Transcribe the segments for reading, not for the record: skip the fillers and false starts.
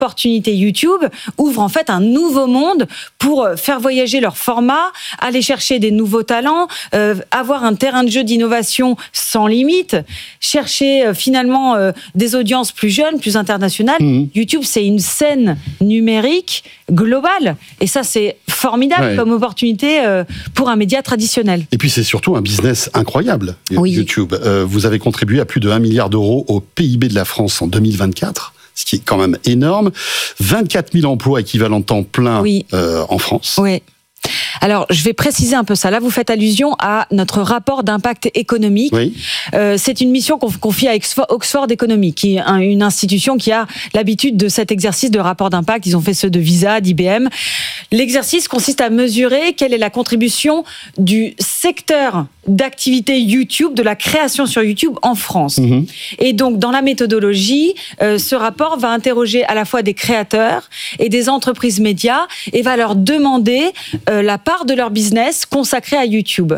opportunité YouTube ouvre en fait un nouveau monde pour faire voyager leur format, aller chercher des nouveaux talents, avoir un terrain de jeu d'innovation sans limite, chercher finalement des audiences plus jeunes, plus internationales. YouTube, c'est une scène numérique globale. Et ça, c'est formidable comme opportunité pour un média traditionnel. Et puis, c'est surtout un business incroyable, Oui. YouTube. Vous avez contribué à plus de 1 milliard d'euros au PIB de la France en 2024, ce qui est quand même énorme. 24 000 emplois équivalents temps plein en France. Oui. Alors, je vais préciser un peu ça. Là, vous faites allusion à notre rapport d'impact économique. Oui. C'est une mission qu'on confie à Oxford Economics, qui est une institution qui a l'habitude de cet exercice de rapport d'impact. Ils ont fait ceux de Visa, d'IBM. L'exercice consiste à mesurer quelle est la contribution du secteur d'activité YouTube, de la création sur YouTube en France. Et donc, dans la méthodologie, ce rapport va interroger à la fois des créateurs et des entreprises médias et va leur demander la part de leur business consacrée à YouTube.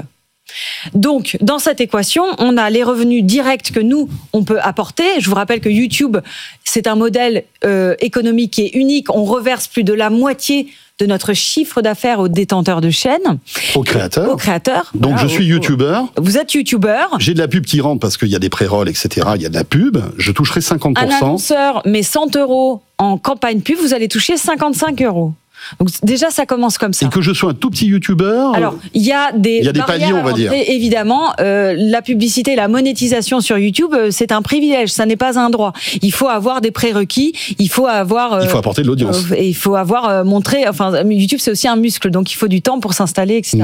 Donc, dans cette équation, on a les revenus directs que nous, on peut apporter. Je vous rappelle que YouTube, c'est un modèle économique qui est unique. On reverse plus de la moitié de notre chiffre d'affaires aux détenteurs de chaînes. Aux créateurs. Donc, je suis youtubeur. Vous êtes youtubeur. J'ai de la pub qui rentre parce qu'il y a des pré-rolls, etc. Il y a de la pub. Je toucherai 50%. Un annonceur met 100 € en campagne pub, vous allez toucher 55 €. Donc déjà, ça commence comme ça. Et que je sois un tout petit youtubeur. Alors, il y a des paliers, on va dire. Évidemment, la publicité, la monétisation sur YouTube, c'est un privilège, ça n'est pas un droit. Il faut avoir des prérequis, il faut apporter de l'audience. Et il faut avoir montré. Enfin, YouTube, c'est aussi un muscle, donc il faut du temps pour s'installer, etc.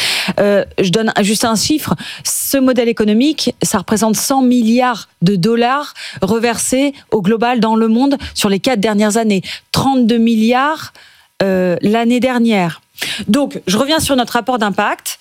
Je donne juste un chiffre. Ce modèle économique, ça représente 100 milliards de dollars reversés au global dans le monde sur les 4 dernières années. 32 milliards l'année dernière. Donc, je reviens sur notre rapport d'impact.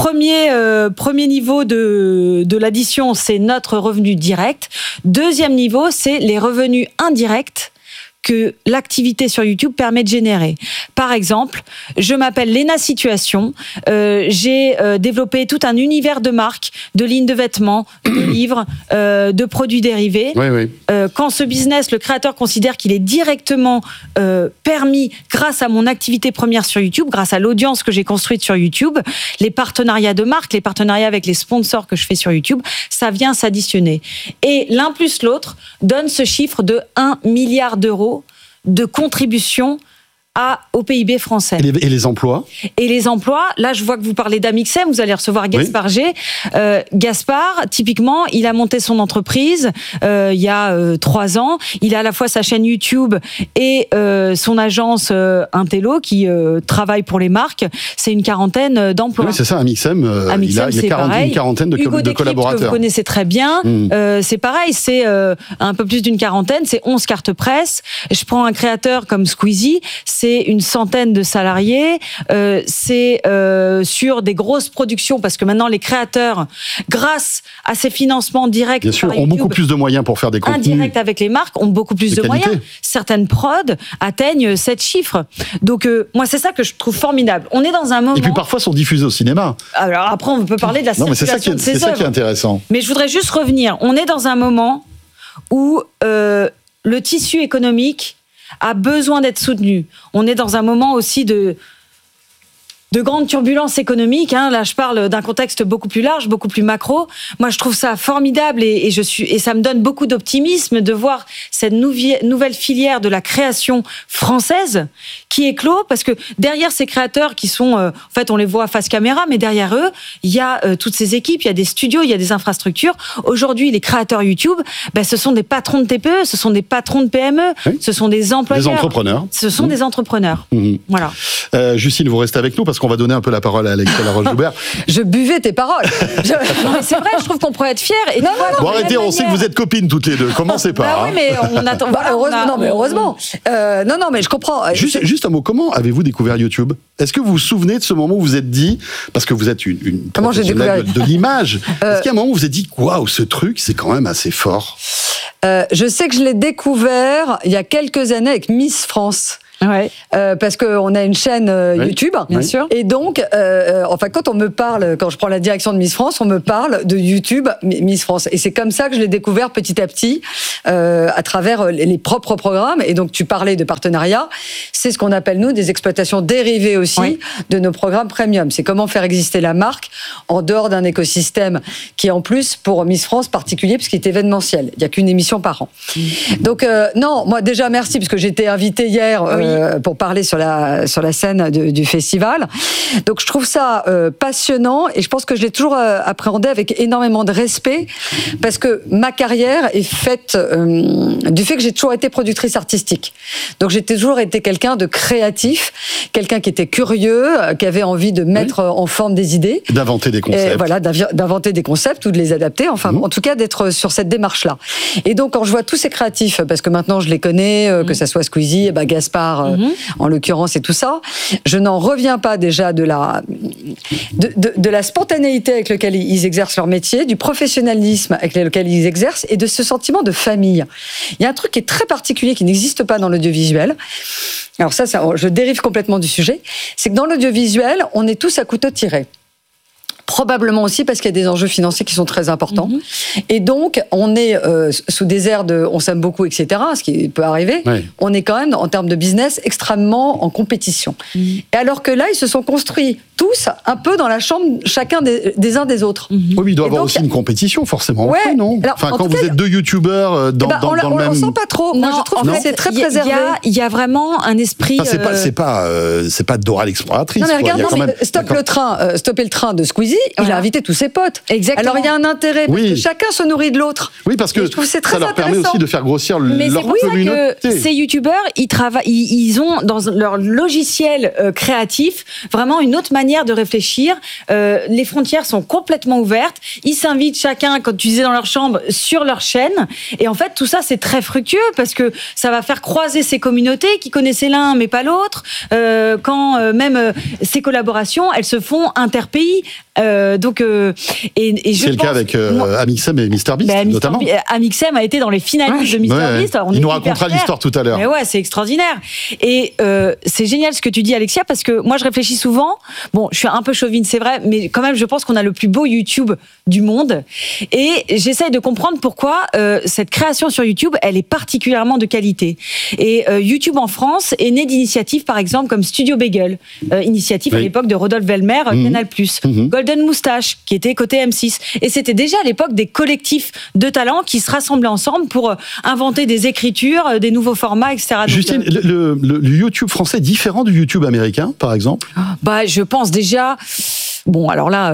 Premier niveau de l'addition, c'est notre revenu direct. Deuxième niveau, c'est les revenus indirects que l'activité sur YouTube permet de générer. Par exemple, je m'appelle Léna Situation, j'ai développé tout un univers de marques, de lignes de vêtements, de livres, de produits dérivés. Quand ce business, le créateur considère qu'il est directement permis grâce à mon activité première sur YouTube, grâce à l'audience que j'ai construite sur YouTube, les partenariats de marques, les partenariats avec les sponsors que je fais sur YouTube, ça vient s'additionner. Et l'un plus l'autre donne ce chiffre de 1 milliard d'euros de contribution au PIB français. Et les emplois ? Et les emplois, là je vois que vous parlez d'Amixem, vous allez recevoir Gaspard G. Gaspard, typiquement, il a monté son entreprise il y a 3 ans. Il a à la fois sa chaîne YouTube et son agence Intello qui travaille pour les marques. C'est une quarantaine d'emplois. Oui, c'est ça, Amixem, il a une quarantaine de collaborateurs. Que vous connaissez très bien, c'est pareil, c'est un peu plus d'une quarantaine, c'est 11 cartes presse. Je prends un créateur comme Squeezie, c'est une centaine de salariés, c'est sur des grosses productions, parce que maintenant les créateurs, grâce à ces financements directs, bien sûr, ont beaucoup plus de moyens pour faire des contenus. Indirects avec les marques, ont beaucoup plus de moyens. Certaines prods atteignent 7 chiffres. Donc moi, c'est ça que je trouve formidable. On est dans un moment... Et puis parfois sont diffusés au cinéma. Alors après, on peut parler de la circulation de ces œuvres. C'est ça qui est intéressant. Mais je voudrais juste revenir. On est dans un moment où le tissu économique a besoin d'être soutenu. On est dans un moment aussi de grandes turbulences économiques. Là, je parle d'un contexte beaucoup plus large, beaucoup plus macro. Moi, je trouve ça formidable et ça me donne beaucoup d'optimisme de voir cette nouvelle filière de la création française qui éclot, parce que derrière ces créateurs qui sont, en fait, on les voit face caméra, mais derrière eux, il y a toutes ces équipes, il y a des studios, il y a des infrastructures. Aujourd'hui, les créateurs YouTube, ce sont des patrons de TPE, ce sont des patrons de PME, ce sont des employeurs. Des entrepreneurs. Ce sont des entrepreneurs. Voilà. Justine, vous restez avec nous parce qu'on va donner un peu la parole à Alexia Laroche-Joubert. Je buvais tes paroles. Non, mais c'est vrai, je trouve qu'on pourrait être fiers. Et bon, arrêtez, on sait que vous êtes copines toutes les deux. Commencez pas. Oui, mais on attend. Heureusement. Non, mais je comprends. Juste un mot, comment avez-vous découvert YouTube ? Est-ce que vous vous souvenez de ce moment où vous vous êtes dit, parce que vous êtes une professionnelle de l'image, est-ce qu'il y a un moment où vous vous êtes dit, waouh, ce truc, c'est quand même assez fort ? Je sais que je l'ai découvert il y a quelques années avec Miss France. parce qu'on a une chaîne YouTube, bien sûr. Et donc, quand on me parle, quand je prends la direction de Miss France, on me parle de YouTube Miss France. Et c'est comme ça que je l'ai découvert petit à petit, à travers les propres programmes. Et donc, tu parlais de partenariat. C'est ce qu'on appelle, nous, des exploitations dérivées aussi de nos programmes premium. C'est comment faire exister la marque en dehors d'un écosystème qui est en plus, pour Miss France, particulier, parce qu'il est événementiel. Il n'y a qu'une émission par an. Donc, non, moi, déjà, merci, parce que j'ai été invitée hier pour parler sur la scène du festival. Donc, je trouve ça passionnant, et je pense que je l'ai toujours appréhendé avec énormément de respect, parce que ma carrière est faite du fait que j'ai toujours été productrice artistique. Donc, j'ai toujours été quelqu'un de créatif, quelqu'un qui était curieux, qui avait envie de mettre en forme des idées. D'inventer des concepts. Et voilà, d'inventer des concepts ou de les adapter. Enfin, en tout cas, d'être sur cette démarche-là. Et donc, quand je vois tous ces créatifs, parce que maintenant je les connais, que ça soit Squeezie, Gaspard, en l'occurrence, et tout ça, je n'en reviens pas déjà de la spontanéité avec laquelle ils exercent leur métier, du professionnalisme avec lequel ils exercent, et de ce sentiment de famille. Il y a un truc qui est très particulier, qui n'existe pas dans l'audiovisuel. Alors ça, je dérive complètement du sujet. C'est que dans l'audiovisuel, on est tous à couteau tiré. Probablement aussi parce qu'il y a des enjeux financiers qui sont très importants. Et donc, on est sous des airs de « on s'aime beaucoup », etc., ce qui peut arriver. On est quand même, en termes de business, extrêmement en compétition. Et alors que là, ils se sont construits tous un peu dans la chambre, chacun des uns des autres. Oui, mais il doit y avoir aussi une compétition, forcément. Non. Alors, enfin, quand vous êtes deux youtubeurs dans le même... On ne sent pas trop. Moi, je trouve que c'est très préservé. Il y a vraiment un esprit... C'est pas Dora l'exploratrice. Non, mais regarde, Stopper le train de Squeezie, il a invité tous ses potes. Exactement. Alors, il y a un intérêt, parce que chacun se nourrit de l'autre. Oui, parce que ça leur permet aussi de faire grossir leur communauté. Que ces youtubeurs, ils ont dans leur logiciel créatif vraiment une autre manière de réfléchir. Les frontières sont complètement ouvertes. Ils s'invitent chacun, comme tu disais, dans leur chambre, sur leur chaîne. Et en fait, tout ça, c'est très fructueux parce que ça va faire croiser ces communautés qui connaissaient l'un mais pas l'autre. Quand même ces collaborations, elles se font interpays. C'est le cas avec Amixem et MrBeast, notamment. Amixem a été dans les finalistes de MrBeast. Il nous racontera l'histoire tout à l'heure. Mais c'est extraordinaire. Et c'est génial ce que tu dis, Alexia, parce que moi, je réfléchis souvent. Bon, je suis un peu chauvine, c'est vrai, mais quand même, je pense qu'on a le plus beau YouTube du monde. Et j'essaye de comprendre pourquoi cette création sur YouTube, elle est particulièrement de qualité. Et YouTube en France est né d'initiatives, par exemple, comme Studio Bagel, initiative à l'époque de Rodolphe Velmer, Canal+. Golden Moustache, qui était côté M6. Et c'était déjà à l'époque des collectifs de talents qui se rassemblaient ensemble pour inventer des écritures, des nouveaux formats, etc. Justine, le YouTube français est différent du YouTube américain, par exemple ? Je pense déjà... Bon, alors là,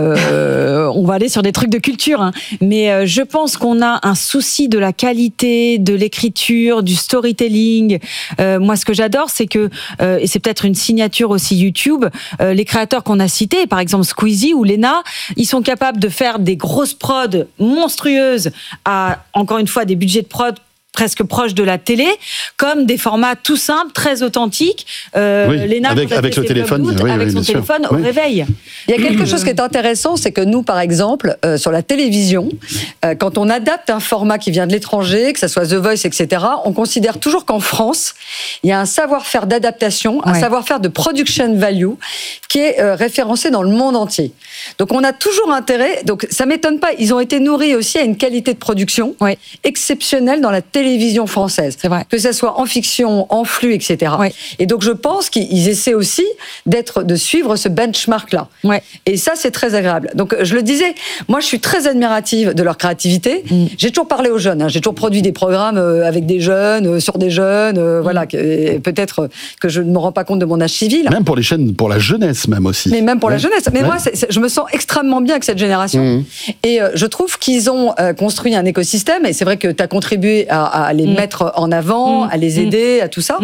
on va aller sur des trucs de culture, hein. Mais je pense qu'on a un souci de la qualité, de l'écriture, du storytelling. Moi, ce que j'adore, c'est que, et c'est peut-être une signature aussi YouTube, les créateurs qu'on a cités, par exemple Squeezie ou Lena, ils sont capables de faire des grosses prods monstrueuses à, encore une fois, des budgets de prod presque proche de la télé, comme des formats tout simples, très authentiques. Léna, avec le téléphone, avec son téléphone au réveil. Il y a quelque chose qui est intéressant, c'est que nous, par exemple, sur la télévision, quand on adapte un format qui vient de l'étranger, que ce soit The Voice, etc., on considère toujours qu'en France, il y a un savoir-faire d'adaptation, un savoir-faire de production value qui est référencé dans le monde entier. Donc on a toujours intérêt, donc ça m'étonne pas, ils ont été nourris aussi à une qualité de production exceptionnelle dans la télévision française. C'est vrai. Que ce soit en fiction, en flux, etc. Et donc je pense qu'ils essaient aussi de suivre ce benchmark-là. Et ça, c'est très agréable. Donc je le disais, moi je suis très admirative de leur créativité. J'ai toujours parlé aux jeunes, j'ai toujours produit des programmes avec des jeunes, sur des jeunes, voilà, peut-être que je ne me rends pas compte de mon âge civil. Même pour les chaînes, pour la jeunesse même aussi. Mais même pour la jeunesse. Mais moi, je me sens extrêmement bien avec cette génération. Et je trouve qu'ils ont construit un écosystème, et c'est vrai que tu as contribué à les mettre en avant, à les aider, à tout ça.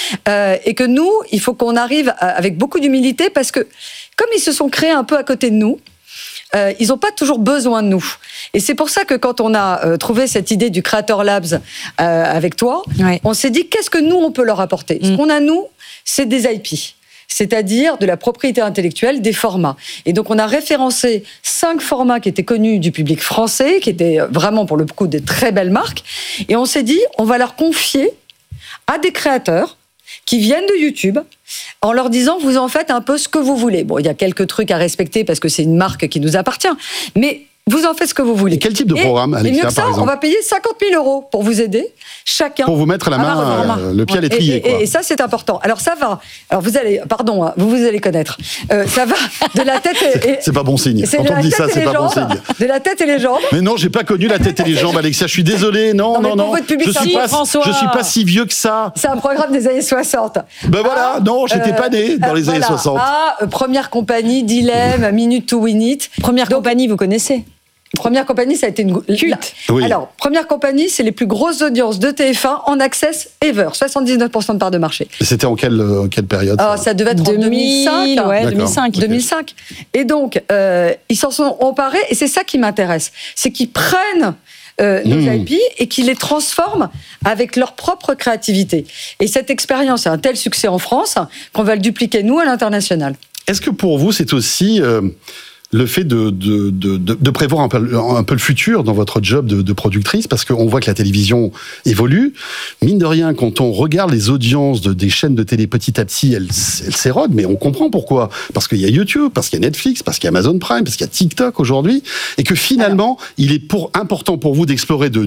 Et que nous, il faut qu'on arrive avec beaucoup d'humilité, parce que comme ils se sont créés un peu à côté de nous, ils n'ont pas toujours besoin de nous. Et c'est pour ça que quand on a trouvé cette idée du Creator Labs avec toi, on s'est dit, qu'est-ce que nous, on peut leur apporter ? Ce qu'on a, nous, c'est des IP. C'est-à-dire de la propriété intellectuelle des formats. Et donc, on a référencé 5 formats qui étaient connus du public français, qui étaient vraiment, pour le coup, de très belles marques. Et on s'est dit, on va leur confier à des créateurs qui viennent de YouTube en leur disant vous en faites un peu ce que vous voulez. Bon, il y a quelques trucs à respecter parce que c'est une marque qui nous appartient, mais vous en faites ce que vous voulez. Et quel type de programme, Alexia, et mieux que ça, par exemple ? On va payer 50 000 € pour vous aider, chacun. Pour vous mettre la main, le pied à l'étrier. Et ça, c'est important. Alors, ça va. Alors, vous allez connaître. Ça va de la tête et... C'est pas bon signe. Quand on dit ça, c'est pas bon signe. De la tête et les jambes. Mais non, j'ai pas connu la tête et les jambes, Alexia. Je suis désolé. Non. Je suis pas si vieux que ça. C'est un programme des années 60. Ben voilà. Non, j'étais pas né dans les années 60. Première compagnie, Dilemme, Minute to Win It. Première compagnie, vous connaissez ? Première compagnie, ça a été une culte. Oui. Alors, Première compagnie, c'est les plus grosses audiences de TF1 en access ever. 79% de part de marché. Et c'était en quelle période ça devait être en 2005. Ouais, 2005. Okay. 2005. Et donc, ils s'en sont emparés, et c'est ça qui m'intéresse. C'est qu'ils prennent nos IP et qu'ils les transforment avec leur propre créativité. Et cette expérience a un tel succès en France qu'on va le dupliquer, nous, à l'international. Est-ce que pour vous, c'est aussi... le fait de prévoir un peu le futur dans votre job de productrice, parce qu'on voit que la télévision évolue. Mine de rien, quand on regarde les audiences des chaînes de télé petit à petit, elles s'érodent, mais on comprend pourquoi. Parce qu'il y a YouTube, parce qu'il y a Netflix, parce qu'il y a Amazon Prime, parce qu'il y a TikTok aujourd'hui, et que finalement, il est important pour vous d'explorer de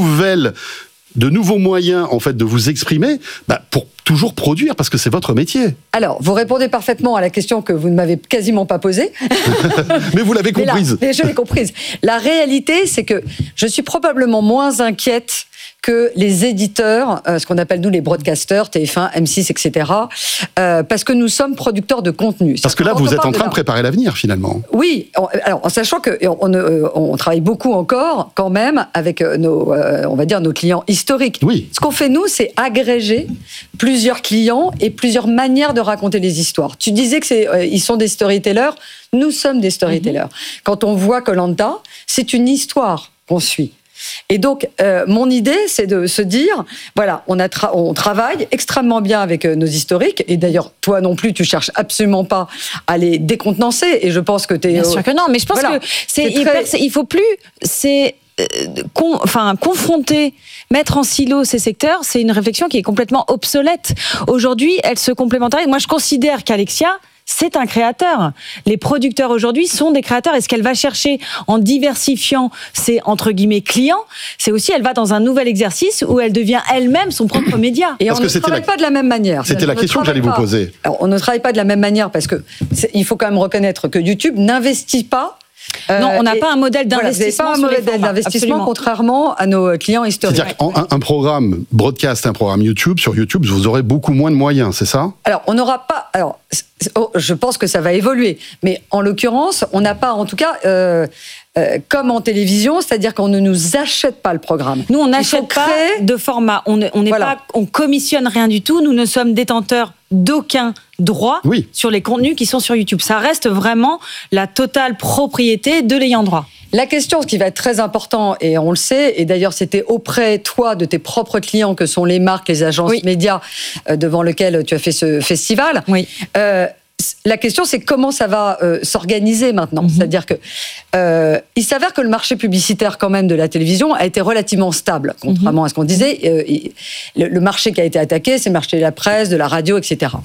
nouveaux moyens, en fait, de vous exprimer, pour toujours produire, parce que c'est votre métier. Alors, vous répondez parfaitement à la question que vous ne m'avez quasiment pas posée. Mais vous l'avez comprise. Mais je l'ai comprise. La réalité, c'est que je suis probablement moins inquiète que les éditeurs, ce qu'on appelle nous les broadcasters, TF1, M6, etc., parce que nous sommes producteurs de contenu. Parce que là, vous êtes en train de préparer l'avenir, finalement. Oui, alors en sachant qu'on travaille beaucoup encore, quand même, avec nos clients historiques. Oui. Ce qu'on fait, nous, c'est agréger plusieurs clients et plusieurs manières de raconter les histoires. Tu disais que ils sont des storytellers, nous sommes des storytellers. Quand on voit Koh-Lanta, c'est une histoire qu'on suit. Et donc, mon idée, c'est de se dire, voilà, on travaille extrêmement bien avec nos historiques, et d'ailleurs, toi non plus, tu cherches absolument pas à les décontenancer, et je pense que tu es... Bien sûr que non, mais je pense que il faut plus... confronter, mettre en silo ces secteurs, c'est une réflexion qui est complètement obsolète. Aujourd'hui, elle se complémentarise. Moi, je considère qu'Alexia, c'est un créateur. Les producteurs aujourd'hui sont des créateurs, et ce qu'elle va chercher en diversifiant ses, entre guillemets, clients, c'est aussi, elle va dans un nouvel exercice où elle devient elle-même son propre média. Et on ne travaille pas de la même manière. C'était la question que j'allais vous poser. Alors, on ne travaille pas de la même manière parce que il faut quand même reconnaître que YouTube n'investit pas. Non, on n'a pas un modèle d'investissement. Pas un modèle d'investissement, contrairement à nos clients historiques. C'est-à-dire qu'un programme broadcast, un programme YouTube, sur YouTube, vous aurez beaucoup moins de moyens, c'est ça ? Alors, on n'aura pas... Alors, je pense que ça va évoluer. Mais en l'occurrence, on n'a pas, en tout cas... comme en télévision, c'est-à-dire qu'on ne nous achète pas le programme. Nous, on n'achète pas de format. On commissionne rien du tout. Nous ne sommes détenteurs d'aucun droit sur les contenus qui sont sur YouTube. Ça reste vraiment la totale propriété de l'ayant droit. La question, ce qui va être très important, et on le sait, et d'ailleurs c'était auprès, toi, de tes propres clients, que sont les marques, les agences médias, devant lesquelles tu as fait ce festival. Oui. La question, c'est comment ça va s'organiser maintenant. C'est-à-dire que il s'avère que le marché publicitaire, quand même, de la télévision a été relativement stable, contrairement à ce qu'on disait. Le marché qui a été attaqué, c'est le marché de la presse, de la radio, etc.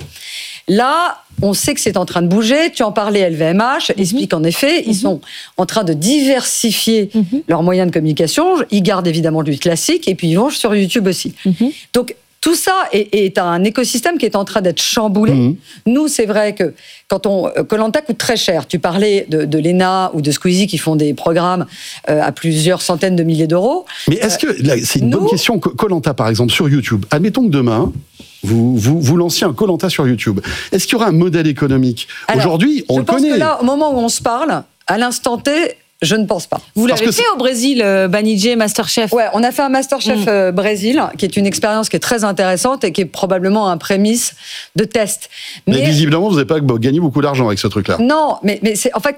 Là, on sait que c'est en train de bouger. Tu en parlais, LVMH explique en effet, ils sont en train de diversifier leurs moyens de communication. Ils gardent évidemment du classique et puis ils vont sur YouTube aussi. Donc, tout ça est un écosystème qui est en train d'être chamboulé. Nous, c'est vrai que quand Koh-Lanta coûte très cher. Tu parlais de Léna ou de Squeezie qui font des programmes à plusieurs centaines de milliers d'euros. Mais est-ce que, là, c'est une bonne question, Koh-Lanta par exemple sur YouTube, admettons que demain, vous lanciez un Koh-Lanta sur YouTube. Est-ce qu'il y aura un modèle économique ? Aujourd'hui, on le connaît. Je pense que là, au moment où on se parle, à l'instant T, je ne pense pas. Vous l'avez fait au Brésil, Banijé, Masterchef. Ouais, on a fait un Masterchef Brésil, qui est une expérience qui est très intéressante et qui est probablement un prémisse de test. Mais visiblement, vous n'avez pas gagné beaucoup d'argent avec ce truc-là. Non, mais c'est, en fait,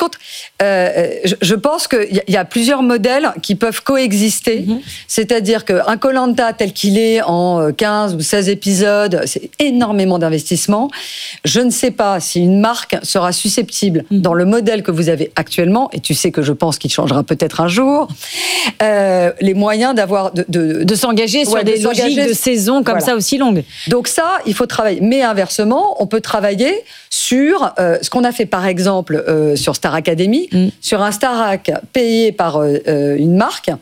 je pense qu'il y a plusieurs modèles qui peuvent coexister. C'est-à-dire qu'un Koh-Lanta tel qu'il est en 15 ou 16 épisodes, c'est énormément d'investissement. Je ne sais pas si une marque sera susceptible, dans le modèle que vous avez actuellement, et tu sais que je pense ce qui changera peut-être un jour. Les moyens d'avoir de s'engager sur des logiques de saison comme ça aussi longues. Donc ça, il faut travailler. Mais inversement, on peut travailler sur ce qu'on a fait par exemple sur Star Academy, sur un Starac payé par une marque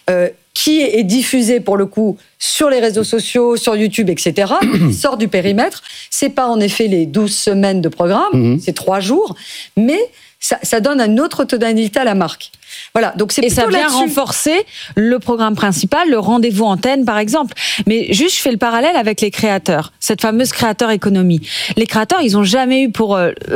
qui est diffusé pour le coup sur les réseaux sociaux, sur YouTube, etc., sort du périmètre. C'est pas en effet les 12 semaines de programme, c'est 3 jours, mais ça donne une autre tonalité à la marque. Voilà, donc c'est et ça vient renforcer le programme principal, le rendez-vous antenne par exemple. Mais juste, je fais le parallèle avec les créateurs, cette fameuse créateur économie. Les créateurs, ils n'ont jamais eu pour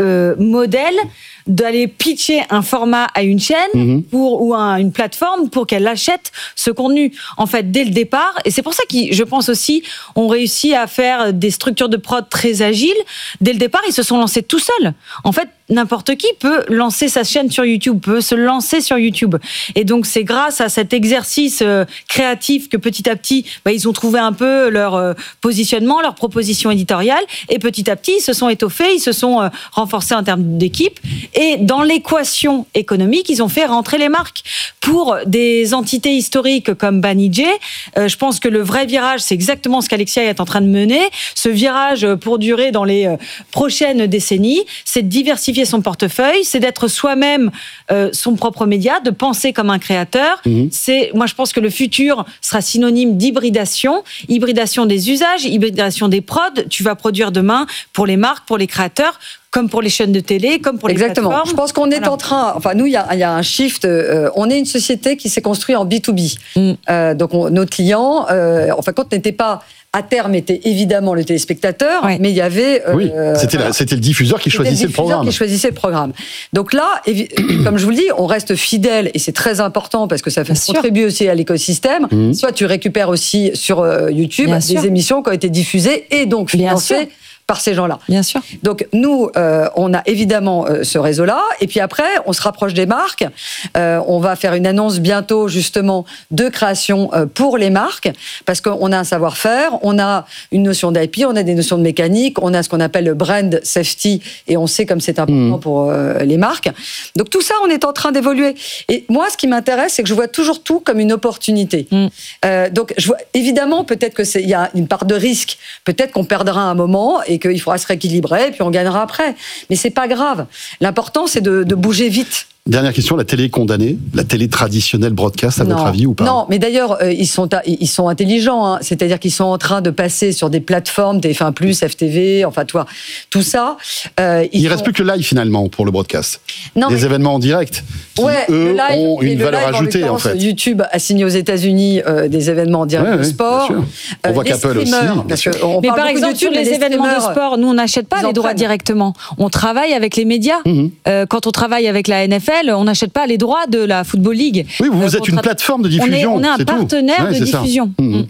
modèle d'aller pitcher un format à une chaîne ou à une plateforme pour qu'elle achète ce contenu. En fait, dès le départ, et c'est pour ça que je pense aussi, on réussit à faire des structures de prod très agiles. Dès le départ, ils se sont lancés tout seuls. En fait, n'importe qui peut lancer sa chaîne sur YouTube, peut se lancer sur YouTube. Et donc, c'est grâce à cet exercice créatif que petit à petit, ils ont trouvé un peu leur positionnement, leur proposition éditoriale. Et petit à petit, ils se sont étoffés, ils se sont renforcés en termes d'équipe. Et dans l'équation économique, ils ont fait rentrer les marques. Pour des entités historiques comme Banijé, je pense que le vrai virage, c'est exactement ce qu'Alexia est en train de mener. Ce virage pour durer dans les prochaines décennies, c'est de diversifier son portefeuille, c'est d'être soi-même son propre média, de penser comme un créateur. Moi, je pense que le futur sera synonyme d'hybridation des usages, hybridation des prods. Tu vas produire demain pour les marques, pour les créateurs, comme pour les chaînes de télé, comme pour les plateformes. Je pense qu'on est en train... Enfin, nous, il y a un shift. On est une société qui s'est construite en B2B. Donc, nos clients, en fin de compte, n'étaient pas... À terme, était évidemment le téléspectateur, mais il y avait... c'était le diffuseur qui choisissait le programme. Donc là, comme je vous le dis, on reste fidèle, et c'est très important parce que ça fait contribuer aussi à l'écosystème. Soit tu récupères aussi sur YouTube des émissions qui ont été diffusées et donc financées par ces gens-là. Bien sûr. Donc nous, on a évidemment ce réseau-là, et puis après, on se rapproche des marques. On va faire une annonce bientôt justement de création pour les marques, parce qu'on a un savoir-faire, on a une notion d'IP, on a des notions de mécanique, on a ce qu'on appelle le brand safety, et on sait comme c'est important pour les marques. Donc tout ça, on est en train d'évoluer. Et moi, ce qui m'intéresse, c'est que je vois toujours tout comme une opportunité. Donc je vois, évidemment, peut-être qu'il y a une part de risque, peut-être qu'on perdra un moment, et qu'il faudra se rééquilibrer, et puis on gagnera après. Mais c'est pas grave. L'important, c'est de bouger vite. Dernière question, la télé est condamnée, la télé traditionnelle broadcast, à votre avis, ou pas? Non, mais d'ailleurs, ils sont intelligents, hein. C'est-à-dire qu'ils sont en train de passer sur des plateformes, TF1+, FTV, enfin, tout ça. Il reste plus que le live, finalement, pour le broadcast. Des événements en direct, qui, eux, ont une valeur ajoutée, en fait. YouTube a signé aux États-Unis des événements en direct de sport. On voit qu'Apple aussi. Mais par exemple, sur les événements de sport, nous, on n'achète pas les droits directement. On travaille avec les médias. Quand on travaille avec la NFL, on n'achète pas les droits de la Football League. Oui, vous êtes une plateforme de diffusion. On est un partenaire de diffusion.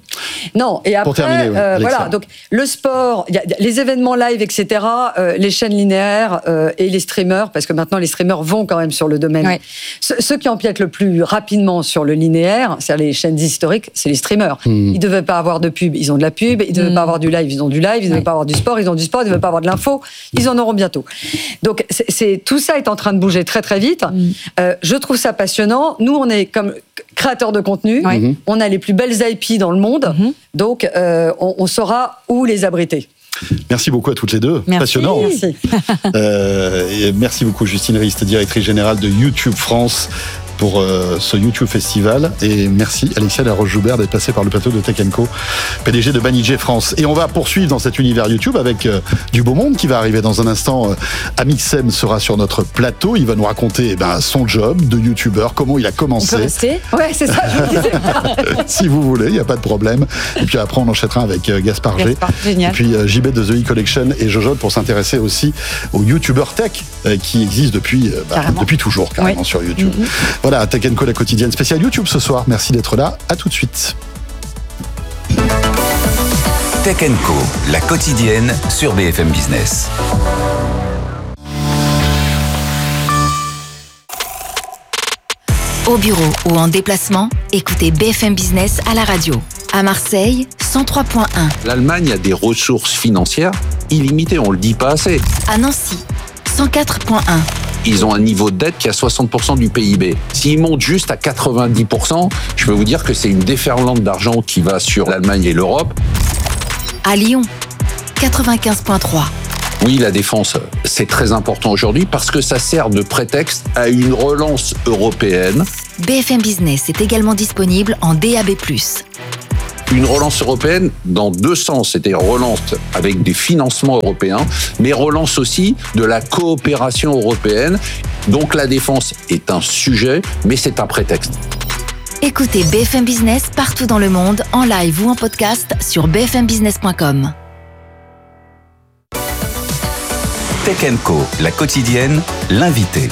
Non, et après, terminer, voilà, donc le sport, les événements live, etc., les chaînes linéaires et les streamers, parce que maintenant les streamers vont quand même sur le domaine. Ceux qui empiètent le plus rapidement sur le linéaire, c'est-à-dire les chaînes historiques, c'est les streamers. Ils ne devaient pas avoir de pub, ils ont de la pub. Ils ne devaient pas avoir du live, ils ont du live. Ils ne devaient pas avoir du sport, ils ont du sport. Ils ne devaient pas avoir de l'info, ils en auront bientôt. Donc tout ça est en train de bouger très très vite. Je trouve ça passionnant. Nous, on est comme créateurs de contenu. On a les plus belles IP dans le monde. Donc, on saura où les abriter. Merci beaucoup à toutes les deux. Merci. Passionnant. Merci. Et merci beaucoup, Justine Rist, directrice générale de YouTube France, pour ce YouTube Festival. Et merci Alexia Laroche-Joubert d'être passée par le plateau de Tech & Co, PDG de Banijé France. Et on va poursuivre dans cet univers YouTube avec du beau monde qui va arriver dans un instant. Amixem sera sur notre plateau. Il va nous raconter son job de YouTuber, comment il a commencé. On peut rester ? Ouais, c'est ça, je vous disais. Si vous voulez, il n'y a pas de problème. Et puis après, on enchaînera avec Gaspard G. Génial. Et puis JB de The E-Collection et Jojo pour s'intéresser aussi aux YouTubers tech qui existent depuis toujours, carrément, sur YouTube. Voilà, Tech & Co, la quotidienne spéciale YouTube ce soir. Merci d'être là. À tout de suite. Tech & Co, la quotidienne sur BFM Business. Au bureau ou en déplacement, écoutez BFM Business à la radio. À Marseille, 103.1. L'Allemagne a des ressources financières illimitées, on le dit pas assez. À Nancy, 104.1. ils ont un niveau de dette qui est à 60% du PIB. S'ils montent juste à 90%, je peux vous dire que c'est une déferlante d'argent qui va sur l'Allemagne et l'Europe. À Lyon, 95.3. Oui, la défense, c'est très important aujourd'hui parce que ça sert de prétexte à une relance européenne. BFM Business est également disponible en DAB+. Une relance européenne dans deux sens, c'est-à-dire relance avec des financements européens, mais relance aussi de la coopération européenne. Donc la défense est un sujet, mais c'est un prétexte. Écoutez BFM Business partout dans le monde, en live ou en podcast sur bfmbusiness.com. Tech & Co, la quotidienne, l'invité.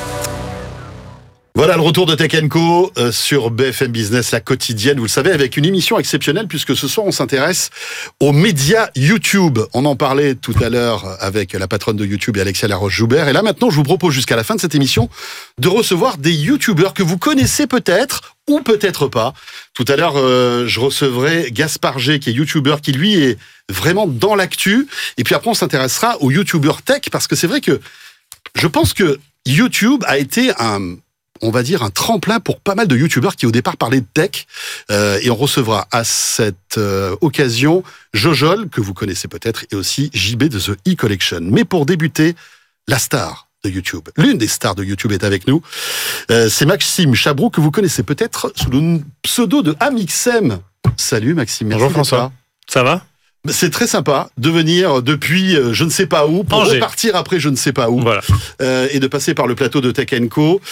Voilà le retour de Tech & Co sur BFM Business, la quotidienne, vous le savez, avec une émission exceptionnelle puisque ce soir on s'intéresse aux médias YouTube. On en parlait tout à l'heure avec la patronne de YouTube et Alexia Laroche-Joubert. Et là maintenant, je vous propose jusqu'à la fin de cette émission de recevoir des YouTubeurs que vous connaissez peut-être ou peut-être pas. Tout à l'heure, je recevrai Gaspard G, qui est YouTuber, qui lui est vraiment dans l'actu. Et puis après, on s'intéressera aux YouTubeurs tech parce que c'est vrai que je pense que YouTube a été on va dire un tremplin pour pas mal de youtubeurs qui au départ parlaient de tech, et on recevra à cette occasion Jojol, que vous connaissez peut-être, et aussi JB de The E-Collection. Mais pour débuter, la star de YouTube, l'une des stars de YouTube est avec nous, c'est Maxime Chabroux, que vous connaissez peut-être sous le pseudo de Amixem. Salut Maxime, merci. Bonjour François, ça va ? C'est très sympa de venir depuis je ne sais pas où pour repartir après je ne sais pas où, voilà. Et de passer par le plateau de Tech & Co.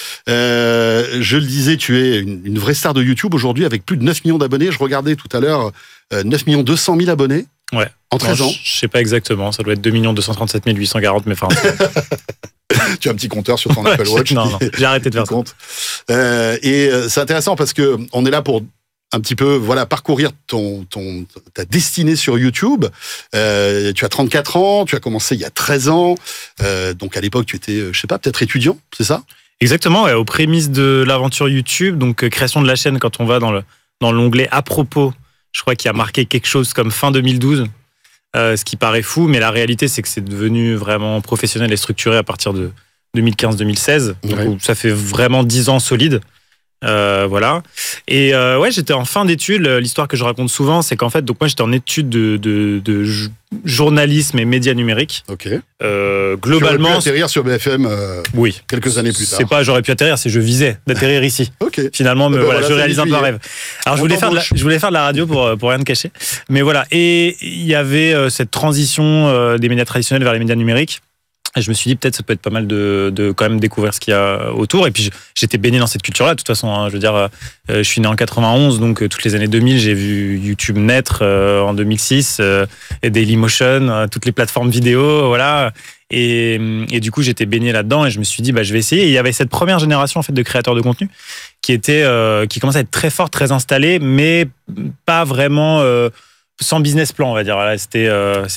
Je le disais, tu es une vraie star de YouTube aujourd'hui avec plus de 9 millions d'abonnés. Je regardais tout à l'heure 9 200 000 abonnés. Ouais. En 13 ans. Je sais pas exactement, ça doit être 2 237 840, mais enfin... Tu as un petit compteur sur ton Apple Watch. Non, j'ai arrêté de faire ça. Et c'est intéressant parce que on est là pour un petit peu, voilà, parcourir ta destinée sur YouTube. Tu as 34 ans, tu as commencé il y a 13 ans. Donc à l'époque, tu étais, je sais pas, peut-être étudiant, c'est ça ? Exactement, ouais, aux prémices de l'aventure YouTube, donc création de la chaîne, quand on va dans l'onglet à propos, je crois qu'il y a marqué quelque chose comme fin 2012, ce qui paraît fou, mais la réalité, c'est que c'est devenu vraiment professionnel et structuré à partir de 2015-2016. Ouais. Donc ça fait vraiment 10 ans solides. Voilà. Et ouais, j'étais en fin d'études. L'histoire que je raconte souvent, c'est qu'en fait, donc moi, j'étais en études de journalisme et médias numériques. Ok. Globalement, tu aurais pu atterrir sur BFM. Oui. Quelques années plus tard. C'est pas, j'aurais pu atterrir, c'est je visais d'atterrir ici. Ok. Finalement, voilà, je réalise un peu un rêve. Alors, je voulais faire de la radio pour rien te cacher. Mais voilà. Et il y avait cette transition des médias traditionnels vers les médias numériques. Et je me suis dit, peut-être, ça peut être pas mal de quand même découvrir ce qu'il y a autour. Et puis, j'étais baigné dans cette culture-là, de toute façon. Hein. Je veux dire, je suis né en 91, donc toutes les années 2000, j'ai vu YouTube naître en 2006, et Dailymotion, toutes les plateformes vidéo, voilà. Et du coup, j'étais baigné là-dedans et je me suis dit, je vais essayer. Et il y avait cette première génération, en fait, de créateurs de contenu qui commençait à être très forte, très installée, mais pas vraiment... sans business plan, on va dire. Voilà, c'était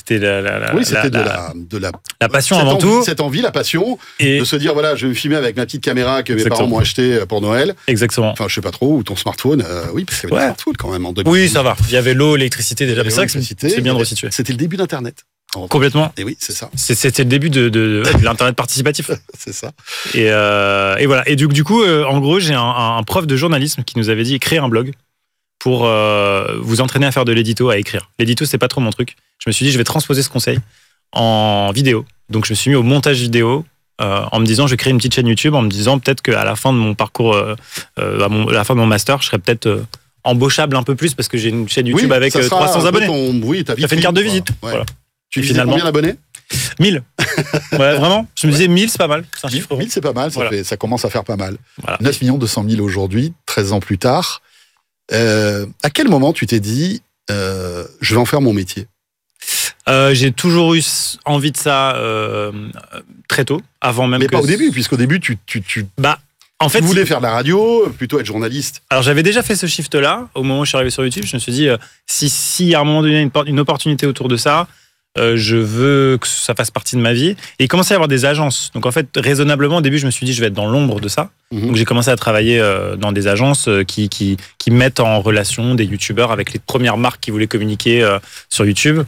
la passion avant tout. Cette envie, la passion, de se dire, voilà, je vais me filmer avec ma petite caméra que mes parents m'ont acheté pour Noël. Exactement. Enfin, je sais pas trop, ou ton smartphone. Oui, parce qu'il y avait des smartphones quand même en 2000. Oui, ça va. Il y avait l'eau, l'électricité déjà. C'est vrai que c'est bien de resituer. C'était le début d'Internet. Complètement. Et oui, c'est ça. C'était le début de l'Internet participatif. C'est ça. Et voilà. Et du coup, en gros, j'ai un prof de journalisme qui nous avait dit, créer un blog pour vous entraîner à faire de l'édito, à écrire. L'édito, c'est pas trop mon truc. Je me suis dit, je vais transposer ce conseil en vidéo. Donc, je me suis mis au montage vidéo en me disant, je vais créer une petite chaîne YouTube, en me disant peut-être qu'à la fin de mon parcours, à la fin de mon master, je serais peut-être embauchable un peu plus parce que j'ai une chaîne YouTube avec 300 abonnés. Ça fait une carte de visite. Ouais. Voilà. Tu disais combien d'abonnés ? 1000. Ouais, vraiment. Je me disais 1000, c'est pas mal. C'est un chiffre. 1000, c'est pas mal. Ça commence à faire pas mal. Voilà. 9 200 000 aujourd'hui, 13 ans plus tard. À quel moment tu t'es dit je vais en faire mon métier ? J'ai toujours eu envie de ça très tôt, avant même. Mais pas au début, puisqu'au début tu en fait, voulais faire de la radio, plutôt être journaliste. Alors j'avais déjà fait ce shift-là au moment où je suis arrivé sur YouTube. Je me suis dit si à un moment donné une opportunité autour de ça, je veux que ça fasse partie de ma vie. Et il commençait à y avoir des agences. Donc en fait, raisonnablement, au début, je me suis dit, je vais être dans l'ombre de ça. Donc j'ai commencé à travailler dans des agences qui mettent en relation des youtubeurs avec les premières marques qui voulaient communiquer sur YouTube.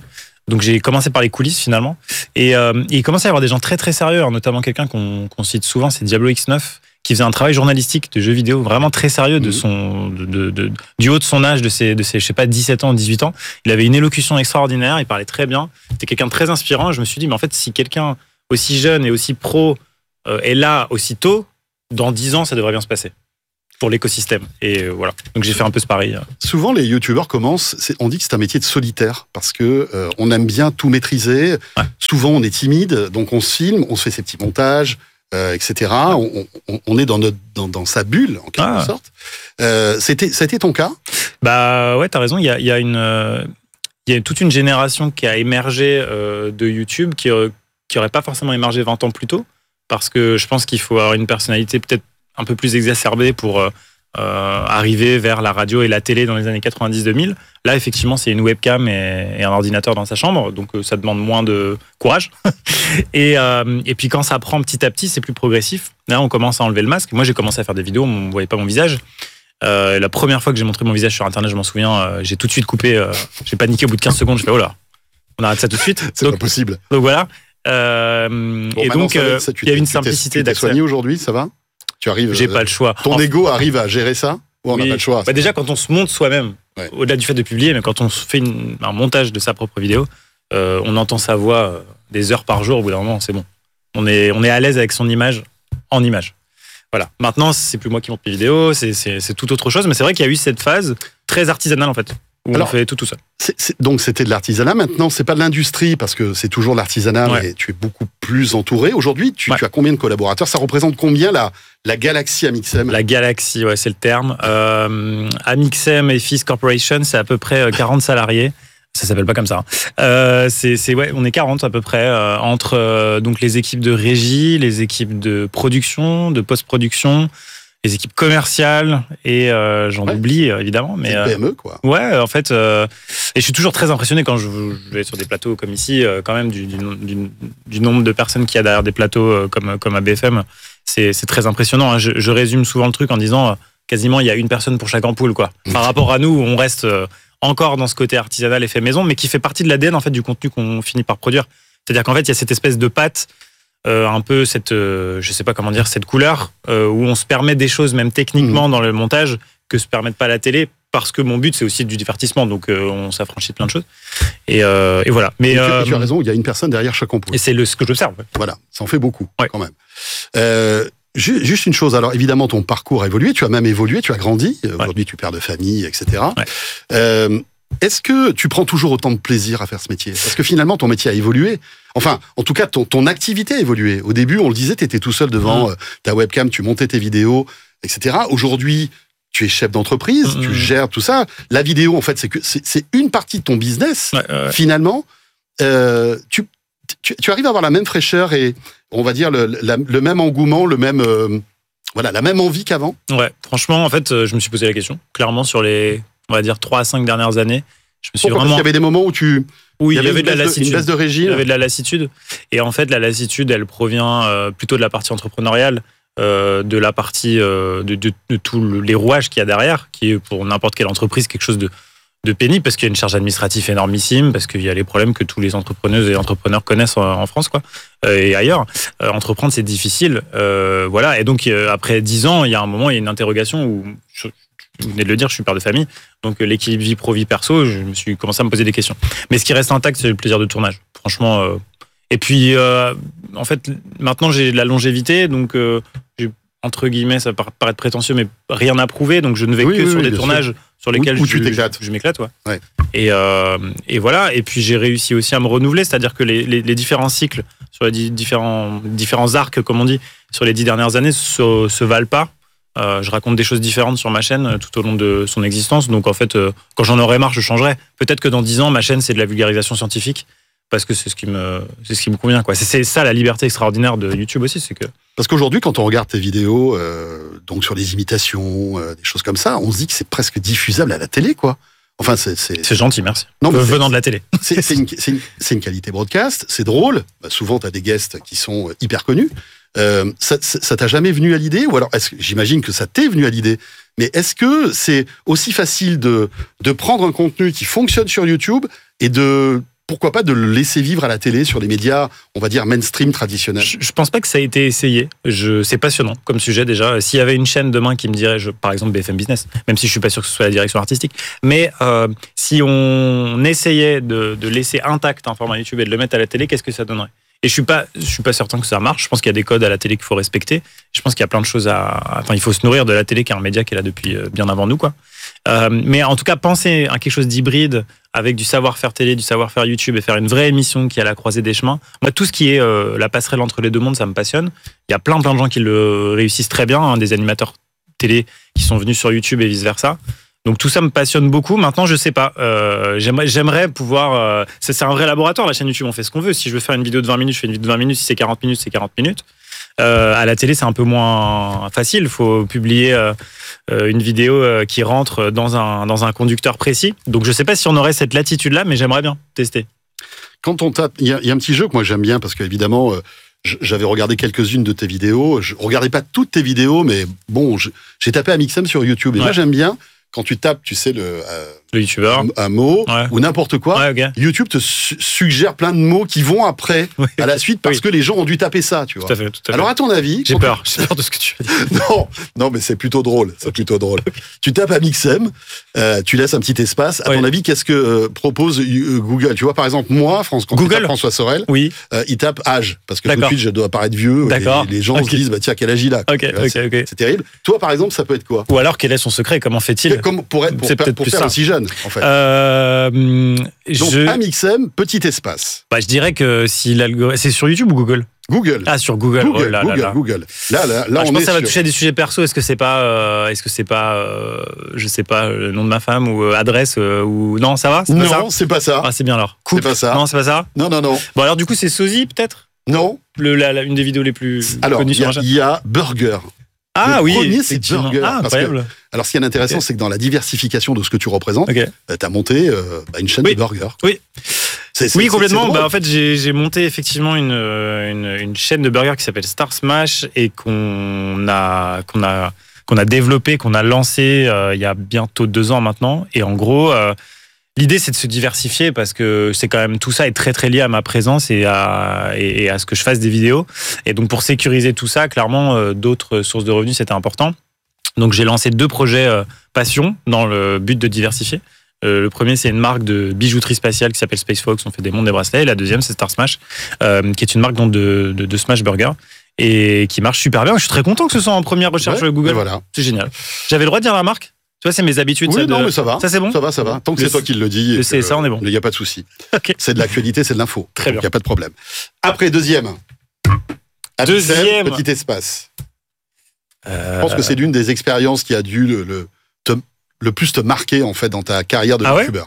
Donc j'ai commencé par les coulisses finalement. Et il commençait à y avoir des gens très très sérieux, hein, notamment quelqu'un qu'on cite souvent, c'est Diablo X9, qui faisait un travail journalistique de jeux vidéo vraiment très sérieux du haut de son âge, de ses je sais pas, 17 ans, 18 ans. Il avait une élocution extraordinaire, il parlait très bien. C'était quelqu'un de très inspirant. Et je me suis dit, mais en fait, si quelqu'un aussi jeune et aussi pro est là aussi tôt, dans 10 ans, ça devrait bien se passer pour l'écosystème. Et voilà. Donc j'ai fait un peu ce pari. Souvent, les youtubeurs commencent, on dit que c'est un métier de solitaire, parce que on aime bien tout maîtriser. Ouais. Souvent, on est timide, donc on se filme, on se fait ses petits montages, etc. On est dans sa bulle, en quelque sorte. C'était ton cas ? Bah ouais, t'as raison. Il y a toute une génération qui a émergé de YouTube qui aurait pas forcément émergé 20 ans plus tôt, parce que je pense qu'il faut avoir une personnalité peut-être un peu plus exacerbée pour arriver vers la radio et la télé dans les années 90-2000. Là, effectivement, c'est une webcam et un ordinateur dans sa chambre, donc ça demande moins de courage. Et puis quand ça prend petit à petit, c'est plus progressif. Là, on commence à enlever le masque. Moi, j'ai commencé à faire des vidéos, on ne voyait pas mon visage. La première fois que j'ai montré mon visage sur Internet, je m'en souviens, j'ai tout de suite coupé, j'ai paniqué au bout de 15 secondes, je fais oh là, on arrête ça tout de suite. C'est pas possible. Donc voilà. Et donc, il y a une simplicité d'accès. Tu t'es soigné aujourd'hui, ça va ? Tu arrives. J'ai pas le choix. Ton ego arrive à gérer ça ? Ou on n'a pas le choix ? Bah déjà, quand on se monte soi-même, au-delà du fait de publier, mais quand on fait un montage de sa propre vidéo, on entend sa voix des heures par jour. Au bout d'un moment, c'est bon. On est à l'aise avec son image en image. Voilà. Maintenant, c'est plus moi qui monte mes vidéos, c'est tout autre chose. Mais c'est vrai qu'il y a eu cette phase très artisanale en fait, où on fait tout seul. Donc c'était de l'artisanat. Maintenant, c'est pas de l'industrie parce que c'est toujours l'artisanat, mais tu es beaucoup plus entouré. Aujourd'hui, tu as combien de collaborateurs ? Ça représente combien la galaxie Amixem ? La galaxie, c'est le terme. Amixem et Fils Corporation, c'est à peu près 40 salariés. Ça s'appelle pas comme ça. On est 40 à peu près entre donc les équipes de régie, les équipes de production, de post-production, les équipes commerciales et j'en oublie évidemment. Mais PME quoi. Ouais, en fait, et je suis toujours très impressionné quand je vais sur des plateaux comme ici, quand même du nombre de personnes qu'il y a derrière des plateaux comme à BFM. C'est très impressionnant. Hein. Je résume souvent le truc en disant quasiment il y a une personne pour chaque ampoule quoi. Par rapport à nous, on reste encore dans ce côté artisanal et fait maison, mais qui fait partie de l'ADN en fait du contenu qu'on finit par produire. C'est-à-dire qu'en fait, il y a cette espèce de patte, un peu cette, je sais pas comment dire, cette couleur où on se permet des choses même techniquement dans le montage que se permettent pas la télé, parce que mon but c'est aussi du divertissement, donc on s'affranchit de plein de choses. Et voilà. Mais tu as raison, il y a une personne derrière chaque ampoule. Et c'est ce que j'observe. Ouais. Voilà, ça en fait beaucoup quand même. Juste une chose, alors évidemment ton parcours a évolué, tu as même évolué, tu as grandi, aujourd'hui tu es père de famille, etc. Est-ce que tu prends toujours autant de plaisir à faire ce métier ? Parce que finalement ton métier a évolué, enfin en tout cas ton activité a évolué. Au début on le disait, tu étais tout seul devant ta webcam, tu montais tes vidéos, etc. Aujourd'hui tu es chef d'entreprise, tu gères tout ça. La vidéo en fait c'est une partie de ton business, finalement. Tu arrives à avoir la même fraîcheur et on va dire le même engouement, la même envie qu'avant. Ouais, franchement, en fait, je me suis posé la question. Clairement, sur les, on va dire, 3 à 5 dernières années, je me suis Parce qu'il y avait des moments où il y avait de la lassitude. Une baisse de régime. Il y avait de la lassitude. Et en fait, la lassitude, elle provient plutôt de la partie entrepreneuriale, de la partie de tous les rouages qu'il y a derrière, qui est pour n'importe quelle entreprise quelque chose de pénible, parce qu'il y a une charge administrative énormissime, parce qu'il y a les problèmes que tous les entrepreneuses et entrepreneurs connaissent en France, quoi, et ailleurs. Entreprendre, c'est difficile, voilà. Et donc après 10 ans, il y a un moment, il y a une interrogation où, vous venez de le dire, je suis père de famille, donc l'équilibre vie pro vie perso, je me suis commencé à me poser des questions. Mais ce qui reste intact, c'est le plaisir de tournage, franchement. Et puis, en fait, maintenant j'ai de la longévité, donc j'ai, entre guillemets, ça peut paraître prétentieux, mais rien à prouver, donc je ne vais que sur des tournages sur lesquels je m'éclate. Ouais. Et voilà. Et puis j'ai réussi aussi à me renouveler, c'est-à-dire que les différents cycles, sur les différents arcs, comme on dit, sur les 10 dernières années, se valent pas. Je raconte des choses différentes sur ma chaîne tout au long de son existence. Donc en fait, quand j'en aurai marre, je changerai. Peut-être que dans 10 ans, ma chaîne, c'est de la vulgarisation scientifique, parce que c'est ce qui me convient, quoi. C'est ça la liberté extraordinaire de YouTube aussi, c'est que... Parce qu'aujourd'hui, quand on regarde tes vidéos, donc sur les imitations, des choses comme ça, on se dit que c'est presque diffusable à la télé, quoi. Enfin, c'est gentil, merci. Non, mais venant de la télé. C'est une qualité broadcast, c'est drôle. Souvent, tu as des guests qui sont hyper connus. Ça t'a jamais venu à l'idée ? Ou alors, j'imagine que ça t'est venu à l'idée. Mais est-ce que c'est aussi facile de prendre un contenu qui fonctionne sur YouTube et de pourquoi pas de le laisser vivre à la télé sur les médias, on va dire mainstream traditionnels? Je pense pas que ça a été essayé. C'est passionnant comme sujet déjà. S'il y avait une chaîne demain qui me dirait, par exemple BFM Business, même si je suis pas sûr que ce soit la direction artistique, mais si on essayait de laisser intact un format YouTube et de le mettre à la télé, qu'est-ce que ça donnerait? Et je suis pas certain que ça marche. Je pense qu'il y a des codes à la télé qu'il faut respecter. Je pense qu'il y a plein de choses il faut se nourrir de la télé, qui est un média qui est là depuis bien avant nous, quoi. Mais en tout cas, penser à quelque chose d'hybride avec du savoir-faire télé, du savoir-faire YouTube et faire une vraie émission qui est à la croisée des chemins. Moi, tout ce qui est la passerelle entre les deux mondes, ça me passionne. Il y a plein de gens qui le réussissent très bien, hein, des animateurs télé qui sont venus sur YouTube et vice-versa. Donc tout ça me passionne beaucoup. Maintenant, je sais pas. J'aimerais pouvoir. C'est un vrai laboratoire, la chaîne YouTube. On fait ce qu'on veut. Si je veux faire une vidéo de 20 minutes, je fais une vidéo de 20 minutes. Si c'est 40 minutes, c'est 40 minutes. À la télé, c'est un peu moins facile. Il faut publier une vidéo qui rentre dans un conducteur précis. Donc je sais pas si on aurait cette latitude-là, mais j'aimerais bien tester. Quand on tape, il y a un petit jeu que moi j'aime bien parce qu'évidemment, j'avais regardé quelques-unes de tes vidéos. Je regardais pas toutes tes vidéos, mais bon, j'ai tapé Amixem sur YouTube. Et moi j'aime bien. Quand tu tapes, tu sais, le youtubeur, un mot ou n'importe quoi, okay. YouTube te suggère plein de mots qui vont après, à la suite, parce que les gens ont dû taper ça, tu vois. Tout à fait. Alors, à ton avis... J'ai peur de ce que tu veux dire. Non, mais c'est plutôt drôle. C'est plutôt drôle. Tu tapes Amixem, tu laisses un petit espace. À ton avis, qu'est-ce que propose Google? Tu vois, par exemple, moi, quand tu tapes François Sorel, il tape âge, parce que tout de suite, je dois paraître vieux. Et les gens se disent, bah tiens, quel âge il a? C'est terrible. Toi, par exemple, ça peut être quoi? Ou alors, quel est son secret? Comment fait-il? Pour faire aussi jeune, en fait. Donc, Amixem, petit espace. Je dirais que si l'algorithme... C'est sur YouTube ou Google? Google. Ah, sur Google. Google. Là. Là, je pense que ça va toucher à des sujets perso. Est-ce que c'est pas, je sais pas, le nom de ma femme ou adresse ou non, ça va? Non, c'est pas ça. Ah, c'est bien alors. C'est pas ça. Non, c'est pas ça. Non. Bon, alors du coup, c'est Sosie peut-être? Non. Une des vidéos les plus connues sur la chaîne. Il y a Burger. Ah le premier, c'est Burger. Ah, incroyable. Alors, ce qui est intéressant, c'est que dans la diversification de ce que tu représentes, tu as monté une chaîne de burgers. Oui. Oui, complètement. En fait, j'ai monté effectivement une chaîne de burgers qui s'appelle Star Smash et qu'on a développé, qu'on a lancé il y a bientôt 2 ans maintenant. Et en gros, l'idée, c'est de se diversifier parce que c'est quand même tout ça est très très lié à ma présence et à ce que je fasse des vidéos. Et donc, pour sécuriser tout ça, clairement, d'autres sources de revenus, c'était important. Donc, j'ai lancé 2 projets passion dans le but de diversifier. Le premier, c'est une marque de bijouterie spatiale qui s'appelle Space Fox. On fait des montres, des bracelets. Et la deuxième, c'est Star Smash, qui est une marque donc de Smash Burger et qui marche super bien. Je suis très content que ce soit en première recherche Google. Voilà. C'est génial. J'avais le droit de dire la marque? Tu vois, c'est mes habitudes. Oui, mais ça va. Ça, c'est bon? Ça va. Tant que c'est toi qui le dis. C'est ça, on est bon. Il n'y a pas de souci. Okay. C'est de l'actualité, c'est de l'info. Très bien. Il n'y a pas de problème. Après, deuxième, petit espace. Je pense que c'est l'une des expériences qui a dû le plus te marquer, en fait, dans ta carrière de youtubeur.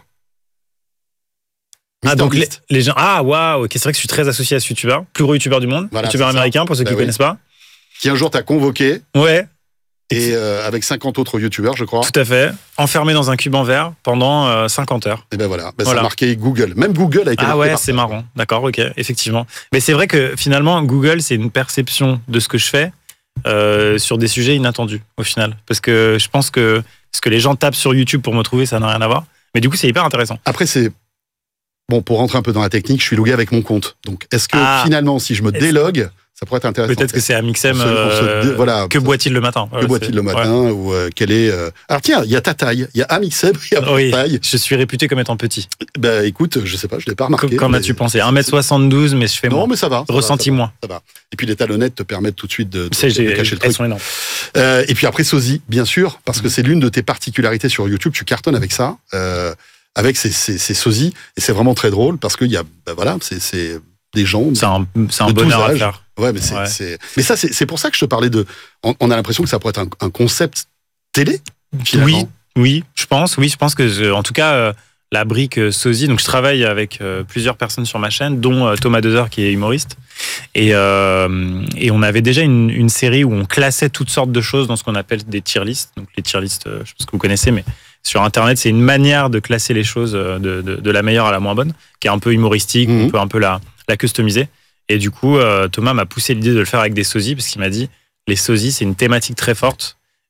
Donc les gens... Ah, waouh, ok, c'est vrai que je suis très associé à ce youtubeur, plus gros youtubeur du monde, youtubeur américain, pour ceux qui ne connaissent pas. Qui un jour t'a convoqué. Ouais. Et avec 50 autres youtubeurs, je crois. Tout à fait. Enfermé dans un cube en verre pendant 50 heures. Et ben voilà. Ça a marqué Google. Même Google a été marqué. Ah ouais, c'est marrant. D'accord, ok, effectivement. Mais c'est vrai que finalement, Google, c'est une perception de ce que je fais sur des sujets inattendus, au final. Parce que je pense que ce que les gens tapent sur YouTube pour me trouver, ça n'a rien à voir. Mais du coup, c'est hyper intéressant. Après, c'est... Bon, pour rentrer un peu dans la technique, je suis logué avec mon compte. Donc, est-ce que finalement, si je me délogue... Ça pourrait être intéressant. Peut-être que c'est Amixem. Que boit-il le matin? Que boit-il le matin? Ou quel est. Alors tiens, il y a ta taille. Il y a Amixem, il y a ta taille. Je suis réputé comme étant petit. Écoute, je sais pas, je l'ai pas remarqué. Qu'en as-tu pensé? 1m72, mais je fais moins. Non, mais ça va. Ressenti moins. Ça va. Et puis les talonnettes te permettent tout de suite de cacher le truc. Elles sont énormes. Et puis après, Sosie, bien sûr, parce que c'est l'une de tes particularités sur YouTube. Tu cartonnes avec ça, avec ces Sosies. Et c'est vraiment très drôle parce qu'il y a. C'est des gens. C'est un bonheur à faire. Ouais, mais mais ça, c'est pour ça que je te parlais de. On a l'impression que ça pourrait être un concept télé. Finalement. Oui, je pense que en tout cas la brique Sosie. Donc je travaille avec plusieurs personnes sur ma chaîne, dont Thomas Dezer qui est humoriste. Et on avait déjà une série où on classait toutes sortes de choses dans ce qu'on appelle des tier lists. Donc les tier lists, je pense que vous connaissez, mais sur Internet, c'est une manière de classer les choses de la meilleure à la moins bonne, qui est un peu humoristique, on peut un peu la customiser. Et du coup, Thomas m'a poussé l'idée de le faire avec des sosies, parce qu'il m'a dit, les sosies, c'est une thématique très forte.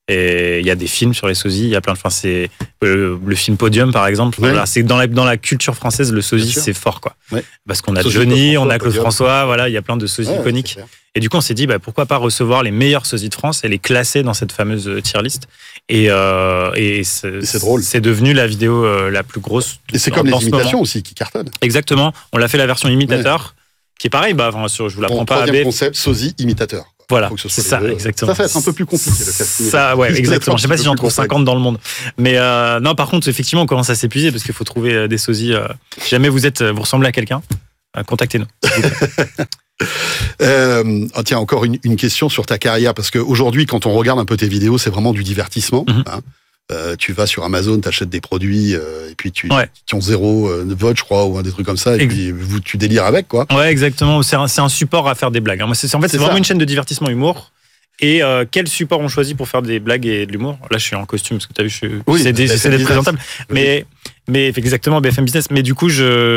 Et il y a des films sur les sosies, il y a plein de... Enfin, c'est le film Podium, par exemple. Ouais. Voilà, c'est dans la culture française, le sosie, c'est fort, quoi. Ouais. Parce qu'on a Sosie, Johnny, Claude on a Claude Podium. François, voilà, il y a plein de sosies Ouais, iconiques. c'est clair. Et du coup, on s'est dit, pourquoi pas recevoir les meilleurs sosies de France et les classer dans cette fameuse tier list. Et c'est drôle. C'est devenu la vidéo la plus grosse. Et c'est comme dans les ce moment. imitations aussi qui cartonnent. Exactement. On l'a fait la version imitateur, qui est pareil, je vous la Bon, prends pas à troisième B. concept, sosie imitateur. Voilà, Faut que ce c'est soit ça, les deux. exactement. Ça va être un peu plus compliqué, le casting. Ça, ouais, Ça va être exactement. un Je sais pas petit si peu j'en plus trouve complexe. 50 dans le monde. Mais non, par contre, effectivement, on commence à s'épuiser parce qu'il faut trouver des sosies. Si jamais vous ressemblez à quelqu'un, contactez-nous. Tiens, encore une question sur ta carrière, parce qu'aujourd'hui, quand on regarde un peu tes vidéos, c'est vraiment du divertissement. Mhm. Hein. Tu vas sur Amazon, t'achètes des produits, et puis qui ont 0 vote, je crois, ou des trucs comme ça, et puis tu délires avec, quoi. Ouais, exactement. C'est un support à faire des blagues. Moi, c'est vraiment ça. une chaîne de divertissement humour. Et quel support on choisit pour faire des blagues et de l'humour? Là, je suis en costume, parce que tu as vu, j'essaie d'être présentable. Oui. Mais exactement, BFM Business. Mais du coup,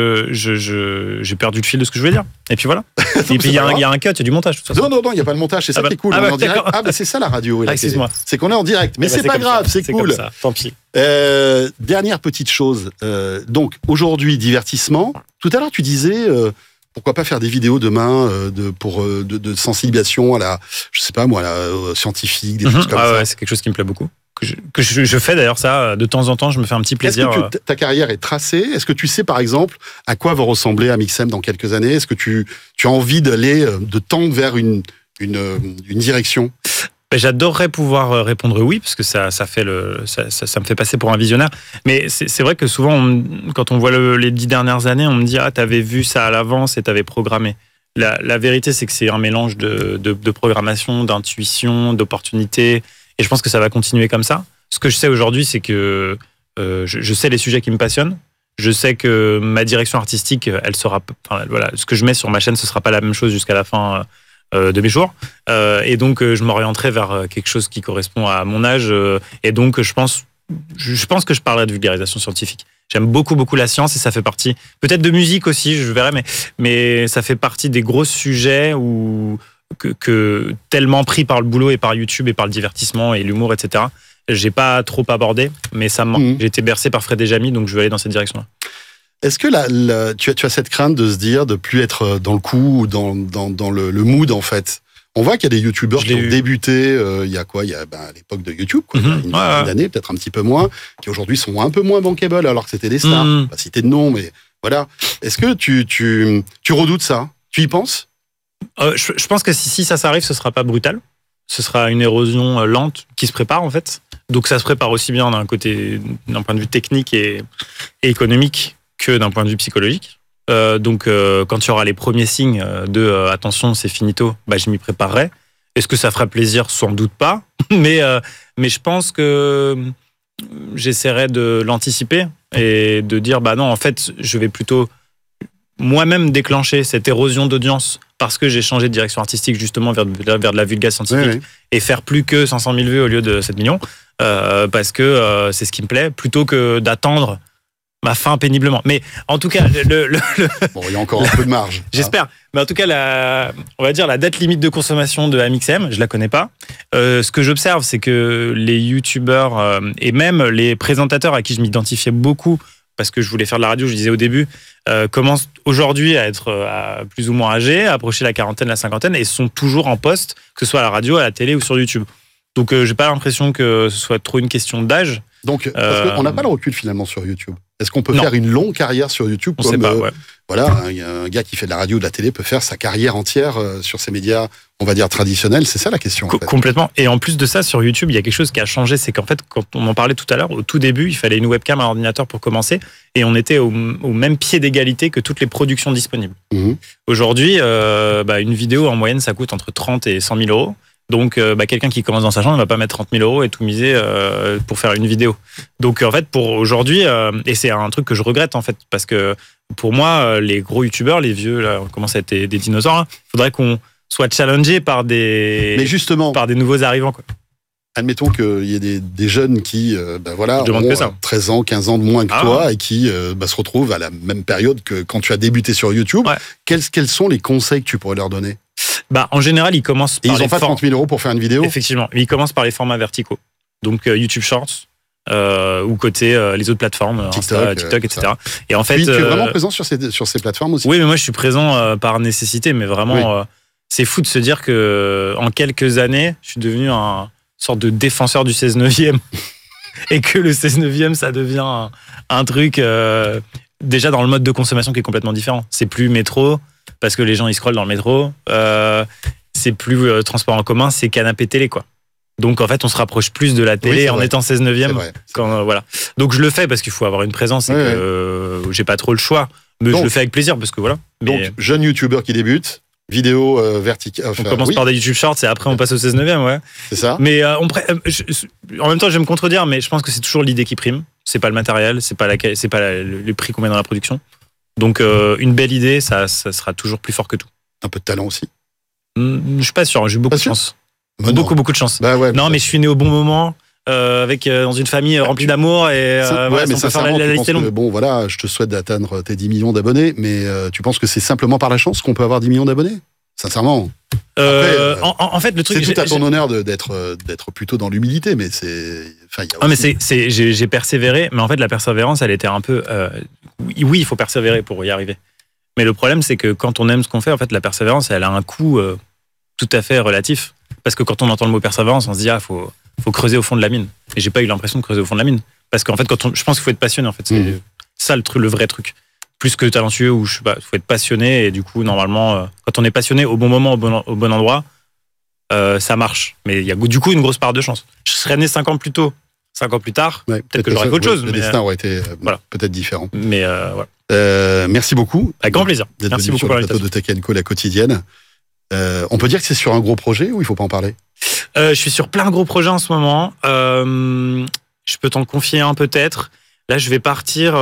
j'ai perdu le fil de ce que je voulais dire. Et puis voilà. Et puis il y a un cut, il y a du montage. De toute façon. Non, il n'y a pas de montage, c'est ça qui est cool. On est en direct. d'accord. Ah, bah c'est ça la radio. Et la télé. Excuse-moi. C'est qu'on est en direct. Mais c'est pas comme grave, ça. c'est cool. Comme ça. Tant pis. Dernière petite chose. Donc, aujourd'hui, divertissement. Tout à l'heure, tu disais, pourquoi pas faire des vidéos demain de sensibilisation à la, je sais pas moi, à la scientifique, des choses comme ça. Ouais, c'est quelque chose qui me plaît beaucoup. Que je fais d'ailleurs ça, de temps en temps, je me fais un petit plaisir. Est-ce que ta carrière est tracée? Est-ce que tu sais, par exemple, à quoi va ressembler Amixem dans quelques années? Est-ce que tu as envie de tendre vers une direction? J'adorerais pouvoir répondre oui, parce que ça me fait passer pour un visionnaire. Mais c'est vrai que souvent, quand on voit les 10 dernières années, on me dit « Ah, t'avais vu ça à l'avance et t'avais programmé ». La vérité, c'est que c'est un mélange de programmation, d'intuition, d'opportunités. Et je pense que ça va continuer comme ça. Ce que je sais aujourd'hui, c'est que je sais les sujets qui me passionnent. Je sais que ma direction artistique, elle sera... Enfin, voilà, ce que je mets sur ma chaîne, ce sera pas la même chose jusqu'à la fin de mes jours. Et donc, je m'orienterai vers quelque chose qui correspond à mon âge. Et donc, je pense que je parlerai de vulgarisation scientifique. J'aime beaucoup, beaucoup la science et ça fait partie... Peut-être de musique aussi, je verrai, mais ça fait partie des gros sujets que tellement pris par le boulot et par YouTube et par le divertissement et l'humour, etc. J'ai pas trop abordé, mais ça me manque. J'ai été bercé par Fred et Jamy, donc je vais aller dans cette direction-là. Est-ce que tu as cette crainte de se dire de plus être dans le coup ou dans le mood, en fait? On voit qu'il y a des youtubeurs qui ont débuté il y a quoi? Il y a à l'époque de YouTube, quoi, il y a une dizaine d'années, peut-être un petit peu moins, qui aujourd'hui sont un peu moins bankable alors que c'était des stars. Pas citer de nom, mais voilà. Est-ce que tu redoutes ça? Tu y penses? Je pense que si ça s'arrive, ce sera pas brutal. Ce sera une érosion lente qui se prépare, en fait. Donc ça se prépare aussi bien d'un point de vue technique et économique que d'un point de vue psychologique. Donc quand il y aura les premiers signes de attention, c'est finito, je m'y préparerai. Est-ce que ça fera plaisir? Sans doute pas. Mais je pense que j'essaierai de l'anticiper et de dire non, en fait, je vais plutôt moi-même déclencher cette érosion d'audience parce que j'ai changé de direction artistique justement vers de la vulgarisation scientifique et faire plus que 500 000 vues au lieu de 7 millions parce que c'est ce qui me plaît plutôt que d'attendre ma fin péniblement. Mais en tout cas, bon, il y a encore un peu de marge. J'espère. Mais en tout cas, on va dire la date limite de consommation de Amixem, je la connais pas. Ce que j'observe, c'est que les youtubeurs et même les présentateurs à qui je m'identifiais beaucoup parce que je voulais faire de la radio, je disais au début, commencent aujourd'hui à être plus ou moins âgés, à approcher la quarantaine, la cinquantaine, et sont toujours en poste, que ce soit à la radio, à la télé ou sur YouTube. Donc, j'ai pas l'impression que ce soit trop une question d'âge. Donc, parce qu'on n'a pas le recul finalement sur YouTube. Est-ce qu'on peut Non. faire une longue carrière sur YouTube On comme sait pas, voilà, un gars qui fait de la radio ou de la télé peut faire sa carrière entière sur ces médias, on va dire traditionnels? C'est ça la question. En fait. Complètement. Et en plus de ça, sur YouTube, il y a quelque chose qui a changé, c'est qu'en fait, quand on en parlait tout à l'heure, au tout début, il fallait une webcam à ordinateur pour commencer, et on était au même pied d'égalité que toutes les productions disponibles. Aujourd'hui, une vidéo en moyenne, ça coûte entre 30 et 100 000 euros. Donc, quelqu'un qui commence dans sa chambre, il ne va pas mettre 30 000 euros et tout miser pour faire une vidéo. Donc, en fait, pour aujourd'hui, et c'est un truc que je regrette, en fait, parce que pour moi, les gros youtubeurs, les vieux, là, on commence à être des dinosaures, il faudrait qu'on soit challengé par Mais justement, par des nouveaux arrivants, quoi. Admettons qu'il y ait des jeunes qui ont 13 ans, 15 ans de moins que toi et qui se retrouvent à la même période que quand tu as débuté sur YouTube. Ouais. Quels sont les conseils que tu pourrais leur donner? En général, ils commencent par ils n'ont pas 30 000 euros pour faire une vidéo? Effectivement, ils commencent par les formats verticaux. donc YouTube Shorts, ou côté les autres plateformes, Insta, TikTok, etc. Et en fait, tu es vraiment présent sur ces plateformes aussi. Oui, mais moi je suis présent par nécessité, mais vraiment, c'est fou de se dire que en quelques années, je suis devenu un sorte de défenseur du 16/9e et que le 16/9e, ça devient un truc déjà dans le mode de consommation qui est complètement différent. C'est plus métro parce que les gens ils scrollent dans le métro. C'est plus transport en commun, c'est canapé télé quoi. Donc en fait, on se rapproche plus de la télé en étant 16/9e. Voilà. Donc je le fais parce qu'il faut avoir une présence et que j'ai pas trop le choix. Mais je le fais avec plaisir parce que voilà. Donc jeune youtubeur qui débute, vidéo verticale. On commence par des YouTube Shorts et après on passe au 16/9e, ouais. C'est ça. Mais en même temps, je vais me contredire, mais je pense que c'est toujours l'idée qui prime. C'est pas le matériel, c'est pas le prix qu'on met dans la production. Donc une belle idée, ça sera toujours plus fort que tout. Un peu de talent aussi. Je suis pas sûr. J'ai eu beaucoup de chance. Beaucoup de chance. Bah ouais, non, mais je suis né au bon moment, dans une famille remplie d'amour et mais ça faire la liste est longue. Bon, voilà, je te souhaite d'atteindre tes 10 millions d'abonnés, mais tu penses que c'est simplement par la chance qu'on peut avoir 10 millions d'abonnés ? Sincèrement. Après, en fait, le truc, c'est tout à ton honneur d'être plutôt dans l'humilité, mais c'est. J'ai persévéré, mais en fait, la persévérance, elle était un peu. Oui, il faut persévérer pour y arriver. Mais le problème, c'est que quand on aime ce qu'on fait, en fait, la persévérance, elle a un coût tout à fait relatif. Parce que quand on entend le mot persévérance, on se dit faut creuser au fond de la mine. Et j'ai pas eu l'impression de creuser au fond de la mine. Parce qu'en fait, je pense qu'il faut être passionné. En fait, c'est ça le vrai truc. Plus que talentueux, ou je sais pas, faut être passionné. Et du coup, normalement, quand on est passionné au bon moment, au bon endroit, ça marche. Mais il y a du coup une grosse part de chance. Je serais né 5 ans plus tôt, 5 ans plus tard, peut-être que j'aurais fait autre chose. Le destin aurait été peut-être différent. Mais voilà. Merci beaucoup. Avec grand plaisir. Merci beaucoup pour l'invitation de Tech & Co, la quotidienne. On peut dire que c'est sur un gros projet ou il faut pas en parler ? Je suis sur plein de gros projets en ce moment. Je peux t'en confier un peut-être. Là, je vais partir.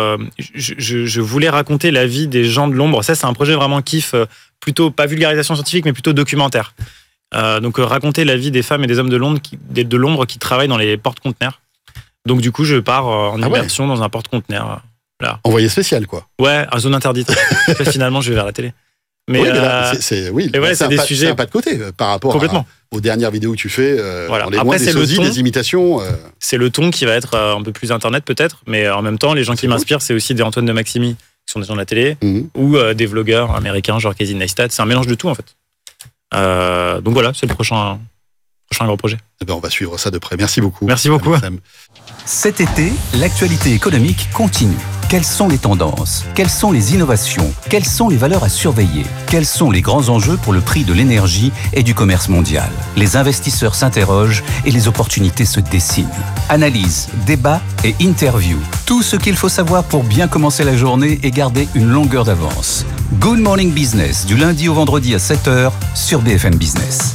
Je voulais raconter la vie des gens de l'ombre. Ça, c'est un projet vraiment kiff, plutôt pas vulgarisation scientifique, mais plutôt documentaire. Donc raconter la vie des femmes et des hommes de l'ombre qui travaillent dans les porte-conteneurs. Donc du coup, je pars en immersion dans un porte-conteneur. Là. Envoyé spécial, quoi. Ouais, à zone interdite. Finalement, je vais vers la télé. Mais là, c'est un pas de côté par rapport aux dernières vidéos que tu fais. Voilà. On est loin des sosies, des imitations. C'est le ton qui va être un peu plus internet peut-être, mais en même temps, les gens qui m'inspirent, c'est aussi des Antoine de Maximi, qui sont des gens de la télé, ou des vlogueurs américains, genre Casey Neistat. C'est un mélange de tout en fait. Donc voilà, c'est le prochain gros projet. Eh ben, on va suivre ça de près. Merci beaucoup. Merci beaucoup. Cet été, l'actualité économique continue. Quelles sont les tendances ? Quelles sont les innovations ? Quelles sont les valeurs à surveiller ? Quels sont les grands enjeux pour le prix de l'énergie et du commerce mondial ? Les investisseurs s'interrogent et les opportunités se dessinent. Analyse, débat et interview. Tout ce qu'il faut savoir pour bien commencer la journée et garder une longueur d'avance. Good Morning Business, du lundi au vendredi à 7h sur BFM Business.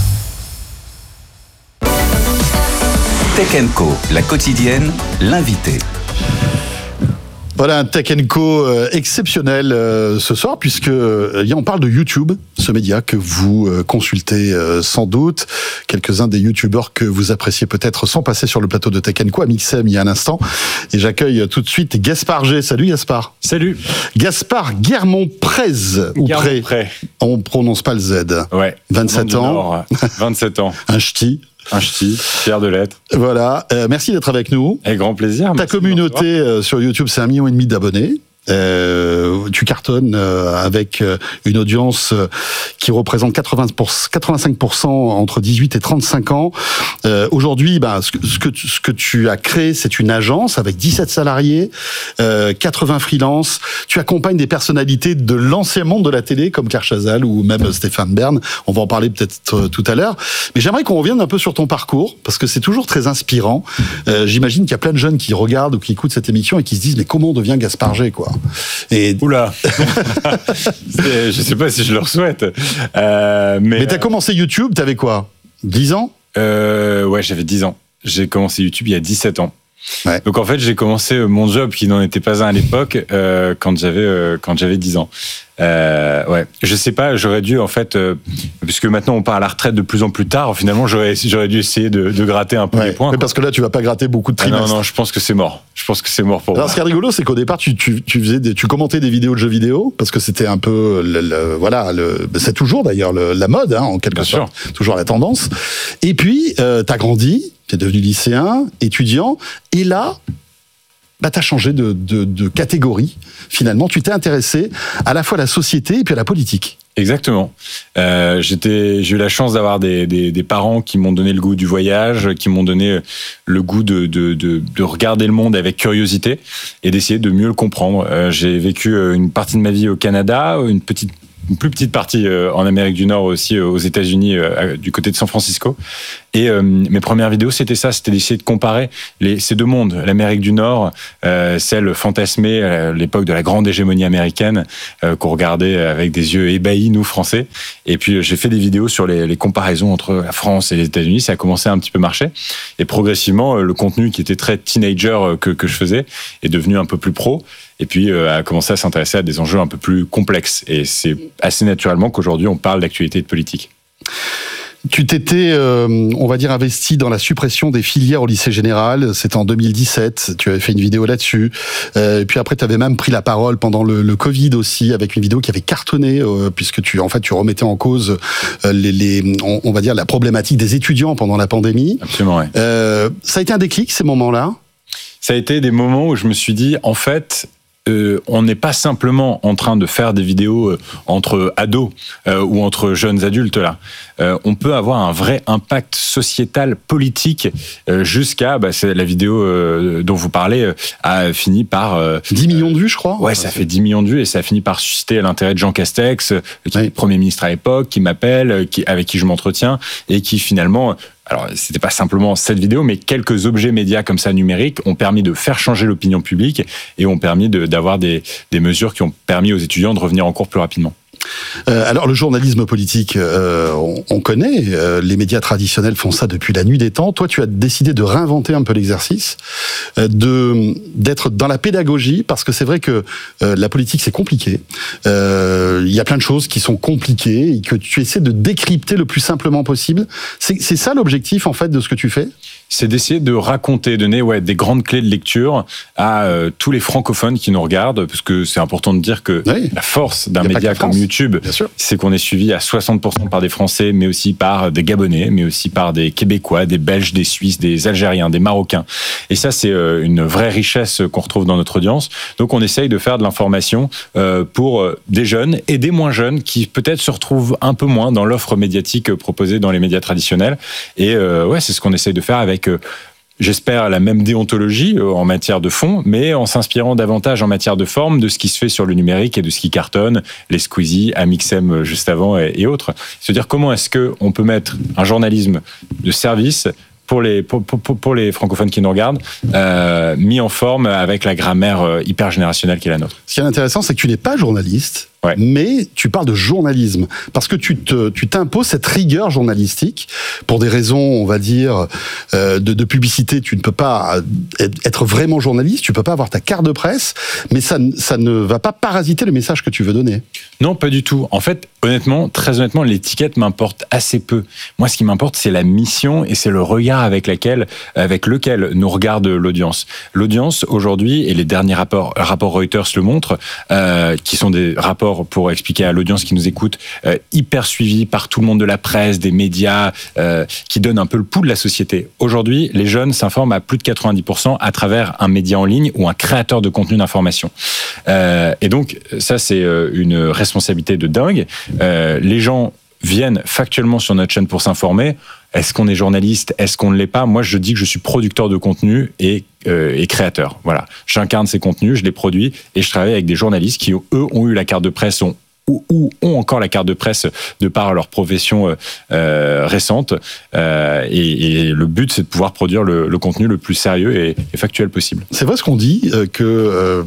Tech & Co, la quotidienne, l'invité. Voilà un Tech & Co exceptionnel ce soir, puisque on parle de YouTube, ce média que vous consultez sans doute. Quelques-uns des YouTubeurs que vous appréciez peut-être sont passés sur le plateau de Tech & Co, Amixem, il y a un instant. Et j'accueille tout de suite Gaspard G. Salut Gaspard. Salut. Gaspard Guermont-Prez, ou Pré. On prononce pas le Z. Ouais. 27 ans. 27 ans. Un ch'ti. Un ch'ti, fier de l'être. Voilà, merci d'être avec nous. Avec grand plaisir. Ta communauté sur YouTube, c'est 1,5 million d'abonnés. Tu cartonnes avec une audience qui représente 85% entre 18 et 35 ans. Aujourd'hui, ce que tu as créé, c'est une agence avec 17 salariés, 80 freelances. Tu accompagnes des personnalités de l'ancien monde de la télé comme Claire Chazal ou même Stéphane Bern. On va en parler peut-être tout à l'heure. Mais j'aimerais qu'on revienne un peu sur ton parcours parce que c'est toujours très inspirant. J'imagine qu'il y a plein de jeunes qui regardent ou qui écoutent cette émission et qui se disent mais comment on devient Gaspard G, quoi. Et... Oula. Je sais pas si je leur souhaite. Mais t'as commencé YouTube, t'avais quoi ? 10 ans ? Ouais, j'avais 10 ans. J'ai commencé YouTube il y a 17 ans. Ouais. Donc en fait, j'ai commencé mon job qui n'en était pas un à l'époque quand j'avais 10 ans. Ouais, je sais pas, j'aurais dû en fait, puisque maintenant on part à la retraite de plus en plus tard, finalement j'aurais dû essayer de gratter un peu les points. Mais parce que là tu vas pas gratter beaucoup de trimestres. Non, je pense que c'est mort. Je pense que c'est mort pour moi. Alors ce qui est rigolo, c'est qu'au départ tu commentais des vidéos de jeux vidéo parce que c'était un peu c'est toujours d'ailleurs la mode en quelque sorte, toujours la tendance. Et puis t'as grandi. tu es devenu lycéen, étudiant, et là, tu as changé de catégorie. Finalement, tu t'es intéressé à la fois à la société et puis à la politique. Exactement. J'ai eu la chance d'avoir des parents qui m'ont donné le goût du voyage, qui m'ont donné le goût de regarder le monde avec curiosité et d'essayer de mieux le comprendre. J'ai vécu une partie de ma vie au Canada, une plus petite partie en Amérique du Nord aussi, aux États-Unis, du côté de San Francisco. Et mes premières vidéos, c'était ça, c'était d'essayer de comparer ces deux mondes, l'Amérique du Nord, celle fantasmée à l'époque de la grande hégémonie américaine, qu'on regardait avec des yeux ébahis, nous, Français. Et puis, j'ai fait des vidéos sur les comparaisons entre la France et les États-Unis. Ça a commencé à un petit peu marcher. Et progressivement, le contenu qui était très teenager que je faisais est devenu un peu plus pro. Et puis, a commencé à s'intéresser à des enjeux un peu plus complexes. Et c'est assez naturellement qu'aujourd'hui, on parle d'actualité et de politique. Tu t'étais, on va dire, investi dans la suppression des filières au lycée général. C'était en 2017. Tu avais fait une vidéo là-dessus. Et puis après, tu avais même pris la parole pendant le Covid aussi, avec une vidéo qui avait cartonné, puisque tu remettais en cause on va dire, la problématique des étudiants pendant la pandémie. Absolument, ouais. Ça a été un déclic, ces moments-là? Ça a été des moments où je me suis dit, en fait, on n'est pas simplement en train de faire des vidéos entre ados ou entre jeunes adultes là. On peut avoir un vrai impact sociétal, politique, jusqu'à c'est la vidéo dont vous parlez a fini par 10 millions de vues, je crois. Ouais, ça fait 10 millions de vues et ça a fini par susciter l'intérêt de Jean Castex, qui est Premier ministre à l'époque, qui m'appelle, avec qui je m'entretiens et qui finalement. Alors, c'était pas simplement cette vidéo, mais quelques objets médias comme ça numériques ont permis de faire changer l'opinion publique et ont permis d'avoir des mesures qui ont permis aux étudiants de revenir en cours plus rapidement. Alors, le journalisme politique, on connaît, les médias traditionnels font ça depuis la nuit des temps. Toi, tu as décidé de réinventer un peu l'exercice, d'être dans la pédagogie, parce que c'est vrai que la politique, c'est compliqué. Il y a plein de choses qui sont compliquées et que tu essaies de décrypter le plus simplement possible. C'est ça l'objectif, en fait, de ce que tu fais ? C'est d'essayer de raconter, donner des grandes clés de lecture à tous les francophones qui nous regardent, parce que c'est important de dire que la force d'un média comme YouTube, c'est qu'on est suivi à 60% par des Français, mais aussi par des Gabonais, mais aussi par des Québécois, des Belges, des Suisses, des Algériens, des Marocains. Et ça, c'est une vraie richesse qu'on retrouve dans notre audience. Donc, on essaye de faire de l'information pour des jeunes et des moins jeunes qui peut-être se retrouvent un peu moins dans l'offre médiatique proposée dans les médias traditionnels. Et c'est ce qu'on essaye de faire avec j'espère la même déontologie en matière de fond, mais en s'inspirant davantage en matière de forme de ce qui se fait sur le numérique et de ce qui cartonne, les Squeezie, Amixem juste avant et autres. C'est-à-dire comment est-ce qu'on peut mettre un journalisme de service pour les francophones qui nous regardent, mis en forme avec la grammaire hyper générationnelle qui est la nôtre. Ce qui est intéressant, c'est que tu n'es pas journaliste, mais tu parles de journalisme, parce que tu t'imposes cette rigueur journalistique pour des raisons, on va dire, de publicité. Tu ne peux pas être vraiment journaliste, tu peux pas avoir ta carte de presse, mais ça ne va pas parasiter le message que tu veux donner. Non, pas du tout. En fait, très honnêtement, l'étiquette m'importe assez peu. Moi, ce qui m'importe, c'est la mission et c'est le regard avec lequel nous regarde l'audience. L'audience, aujourd'hui, et les derniers rapports Reuters le montrent, qui sont des rapports pour expliquer à l'audience qui nous écoute, hyper suivi par tout le monde de la presse, des médias, qui donnent un peu le pouls de la société. Aujourd'hui, les jeunes s'informent à plus de 90% à travers un média en ligne ou un créateur de contenu d'information. Et donc, ça, c'est une responsabilité de dingue. Les gens viennent factuellement sur notre chaîne pour s'informer. Est-ce qu'on est journaliste? Est-ce qu'on ne l'est pas? Moi, je dis que je suis producteur de contenu et créateur. Voilà. J'incarne ces contenus, je les produis et je travaille avec des journalistes qui, eux, ont eu la carte de presse, ou ont encore la carte de presse de par leur profession récente. Et le but, c'est de pouvoir produire le contenu le plus sérieux et factuel possible. C'est vrai ce qu'on dit, que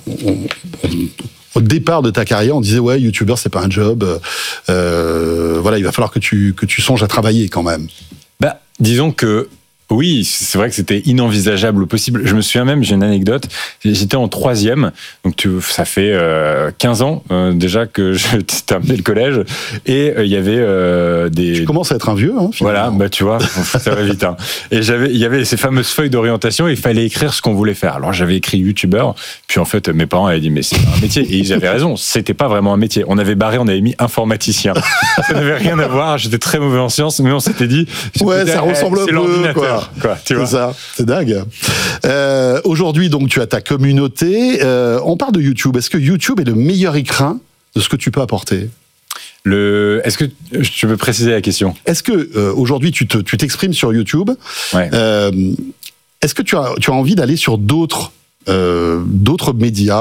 au départ de ta carrière, on disait youtubeur c'est pas un job. Voilà, il va falloir que tu songes à travailler quand même. Disons que oui, c'est vrai que c'était inenvisageable au possible. Je me souviens même, j'ai une anecdote, j'étais en 3e, donc ça fait 15 ans déjà que je terminé le collège, et il y avait des... Tu commences à être un vieux, hein, finalement. Voilà, tu vois, ça va vite. Hein. Et il y avait ces fameuses feuilles d'orientation, et il fallait écrire ce qu'on voulait faire. Alors j'avais écrit youtubeur, puis en fait mes parents avaient dit mais c'est pas un métier, et ils avaient raison, c'était pas vraiment un métier. On avait mis informaticien. Ça n'avait rien à voir, j'étais très mauvais en sciences, mais on s'était dit... ça ressemble un peu, quoi. ça. Quoi, tu vois. C'est ça, c'est dingue. Aujourd'hui, donc, tu as ta communauté. On parle de YouTube. Est-ce que YouTube est le meilleur écrin de ce que tu peux apporter ? Est-ce que tu veux préciser la question ? Est-ce que aujourd'hui tu t'exprimes sur YouTube ? Ouais. Est-ce que tu as envie d'aller sur d'autres médias ?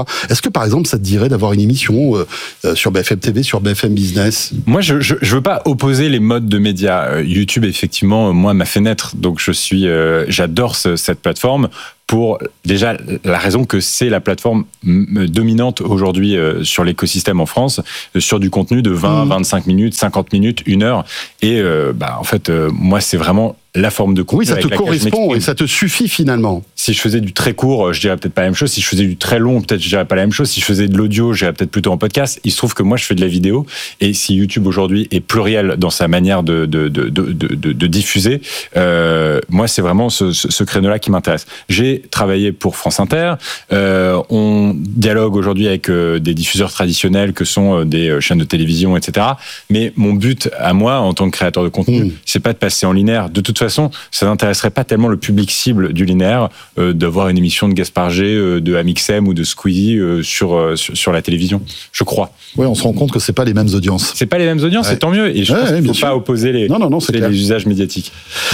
Est-ce que par exemple ça te dirait d'avoir une émission sur BFM TV, sur BFM Business ? Moi, je veux pas opposer les modes de médias. YouTube, effectivement, moi, m'a fait naître, donc j'adore cette plateforme. Pour déjà la raison que c'est la plateforme dominante aujourd'hui sur l'écosystème en France, sur du contenu de 20, 25 minutes, 50 minutes, 1 heure. Et en fait, moi, c'est vraiment la forme de contenu. Oui, ça te correspond et ça te suffit finalement. Si je faisais du très court, je dirais peut-être pas la même chose. Si je faisais du très long, peut-être je dirais pas la même chose. Si je faisais de l'audio, je dirais peut-être plutôt en podcast. Il se trouve que moi, je fais de la vidéo. Et si YouTube aujourd'hui est pluriel dans sa manière de diffuser, moi, c'est vraiment ce créneau-là qui m'intéresse. J'ai travaillé pour France Inter. On dialogue aujourd'hui avec des diffuseurs traditionnels que sont des chaînes de télévision, etc. Mais mon but à moi, en tant que créateur de contenu, c'est pas de passer en linéaire. De toute façon, ça n'intéresserait pas tellement le public cible du linéaire d'avoir une émission de Gaspard G, de Amixem ou de Squeezie sur la télévision, je crois. Oui, on se rend compte que c'est pas les mêmes audiences. C'est pas les mêmes audiences, c'est tant mieux. Et je pense qu'il ne faut pas opposer les usages médiatiques.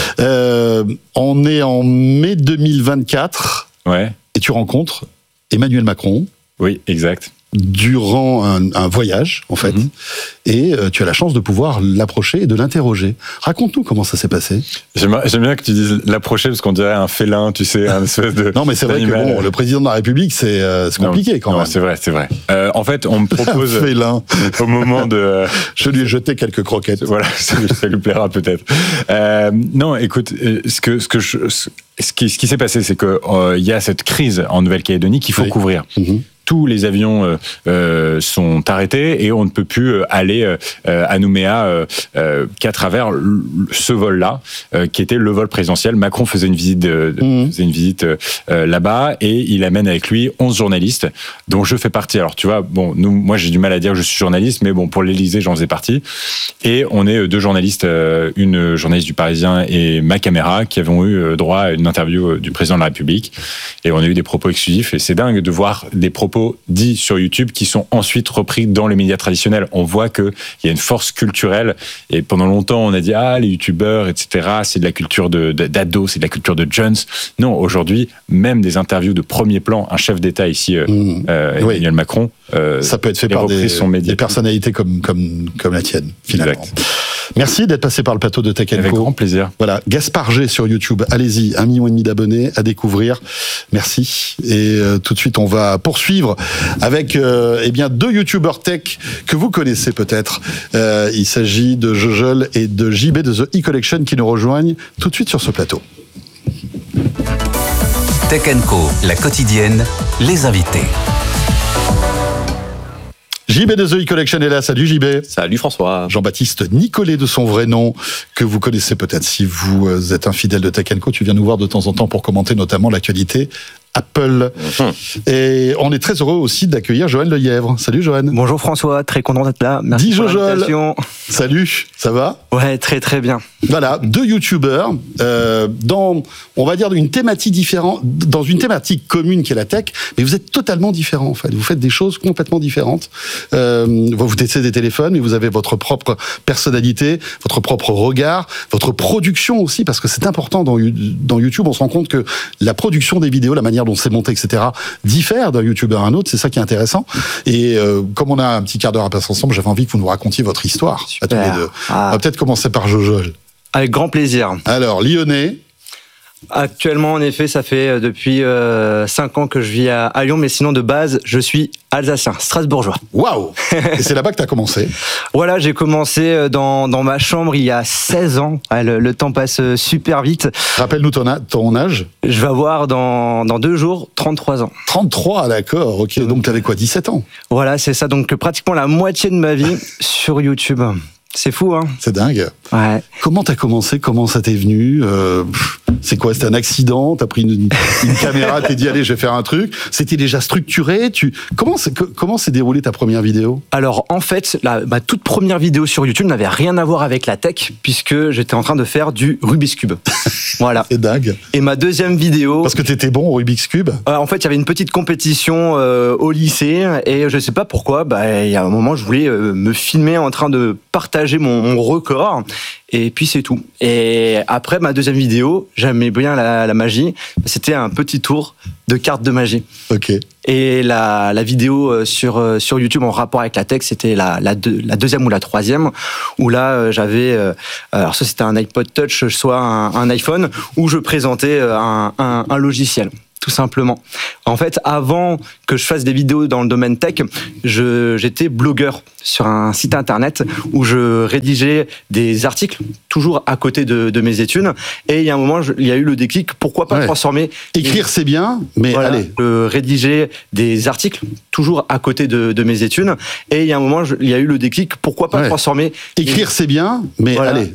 On est en mai 2024 et tu rencontres Emmanuel Macron. Oui, exact. Durant un voyage, en fait, et tu as la chance de pouvoir l'approcher et de l'interroger. Raconte-nous comment ça s'est passé. J'aime bien que tu dises l'approcher, parce qu'on dirait un félin, tu sais, un espèce de... Non, mais c'est vrai que le président de la République, c'est compliqué quand même. C'est vrai. En fait, on me propose... Un félin. Au moment de... Je lui ai jeté quelques croquettes. Voilà, ça lui plaira peut-être. Non, écoute, ce qui s'est passé, c'est que il y a cette crise en Nouvelle-Calédonie qu'il faut couvrir. Tous les avions sont arrêtés et on ne peut plus aller à Nouméa qu'à travers ce vol-là, qui était le vol présidentiel. Macron faisait une visite là-bas et il amène avec lui 11 journalistes, dont je fais partie. Alors tu vois, moi j'ai du mal à dire que je suis journaliste, mais bon, pour l'Élysée, j'en faisais partie. Et on est 2 journalistes, une journaliste du Parisien et ma caméra, qui avons eu droit à une interview du président de la République. Et on a eu des propos exclusifs. Et c'est dingue de voir des propos dits sur YouTube qui sont ensuite repris dans les médias traditionnels. On voit qu'il y a une force culturelle et pendant longtemps on a dit les youtubeurs, etc., c'est de la culture d'ados, c'est de la culture de jeunes. Non, aujourd'hui, même des interviews de premier plan, un chef d'État ici, Emmanuel Macron, ça peut être fait par des personnalités comme la tienne, finalement. Exact. Merci d'être passé par le plateau de Tech & Co. Avec grand plaisir. Voilà, Gaspard G sur YouTube. Allez-y, 1,5 million d'abonnés à découvrir. Merci. Et tout de suite, on va poursuivre avec 2 youtubeurs tech que vous connaissez peut-être. Il s'agit de Jojol et de JB de The E-Collection qui nous rejoignent tout de suite sur ce plateau. Tech & Co, la quotidienne, les invités. JB de The E-Collection est là. Salut JB. Salut François. Jean-Baptiste Nicolet de son vrai nom, que vous connaissez peut-être si vous êtes un fidèle de Tech & Co. Tu viens nous voir de temps en temps pour commenter notamment l'actualité Apple. Et on est très heureux aussi d'accueillir Johan Lelièvre. Salut Johan. Bonjour François, très content d'être là. Merci pour l'invitation. Salut, ça va ? Ouais, très très bien. Voilà, 2 youtubeurs dans, on va dire, une thématique différente, dans une thématique commune qui est la tech, mais vous êtes totalement différents en fait. Vous faites des choses complètement différentes. Vous testez des téléphones, mais vous avez votre propre personnalité, votre propre regard, votre production aussi, parce que c'est important dans YouTube. On se rend compte que la production des vidéos, la manière dont c'est monté, etc., diffère d'un youtubeur à un autre. C'est ça qui est intéressant. Et comme on a un petit quart d'heure à passer ensemble, j'avais envie que vous nous racontiez votre histoire. À tous les deux. On va peut-être commencer par Jojol. Avec grand plaisir. Alors, lyonnais. Actuellement, en effet, ça fait depuis 5 ans que je vis à Lyon, mais sinon, de base, je suis alsacien, strasbourgeois. Waouh! Et c'est là-bas que tu as commencé? Voilà, j'ai commencé dans ma chambre il y a 16 ans. Le temps passe super vite. Rappelle-nous ton âge. Je vais avoir dans 2 jours 33 ans. 33, d'accord, ok. Donc tu avais quoi, 17 ans? Voilà, c'est ça. Donc pratiquement la moitié de ma vie sur YouTube. C'est fou, hein. C'est dingue. Ouais. Comment t'as commencé? Comment ça t'est venu? C'est quoi? C'était un accident? T'as pris une caméra, t'es dit allez, je vais faire un truc. C'était déjà structuré? Comment s'est déroulée ta première vidéo? Alors en fait, ma toute première vidéo sur YouTube n'avait rien à voir avec la tech puisque j'étais en train de faire du Rubik's Cube. Voilà. C'est dingue. Et ma deuxième vidéo... Parce que t'étais bon au Rubik's Cube? En fait, il y avait une petite compétition au lycée et je sais pas pourquoi, il y a un moment, je voulais me filmer en train de partager mon record et puis c'est tout. Et après ma deuxième vidéo, j'aimais bien la magie, c'était un petit tour de cartes de magie. Ok. Et la vidéo sur YouTube en rapport avec la tech, c'était la deuxième ou la troisième, où là j'avais, alors ça c'était un iPod Touch, soit un iPhone, où je présentais un logiciel. Tout simplement. En fait, avant que je fasse des vidéos dans le domaine tech, j'étais blogueur sur un site internet où je rédigeais des articles, toujours à côté de mes études. Et il y a un moment, il y a eu le déclic, pourquoi pas transformer... Écrire, c'est bien, mais voilà, allez. Rédiger des articles, toujours à côté de mes études. Et il y a un moment, il y a eu le déclic, pourquoi pas transformer... Écrire, c'est bien, mais voilà, allez.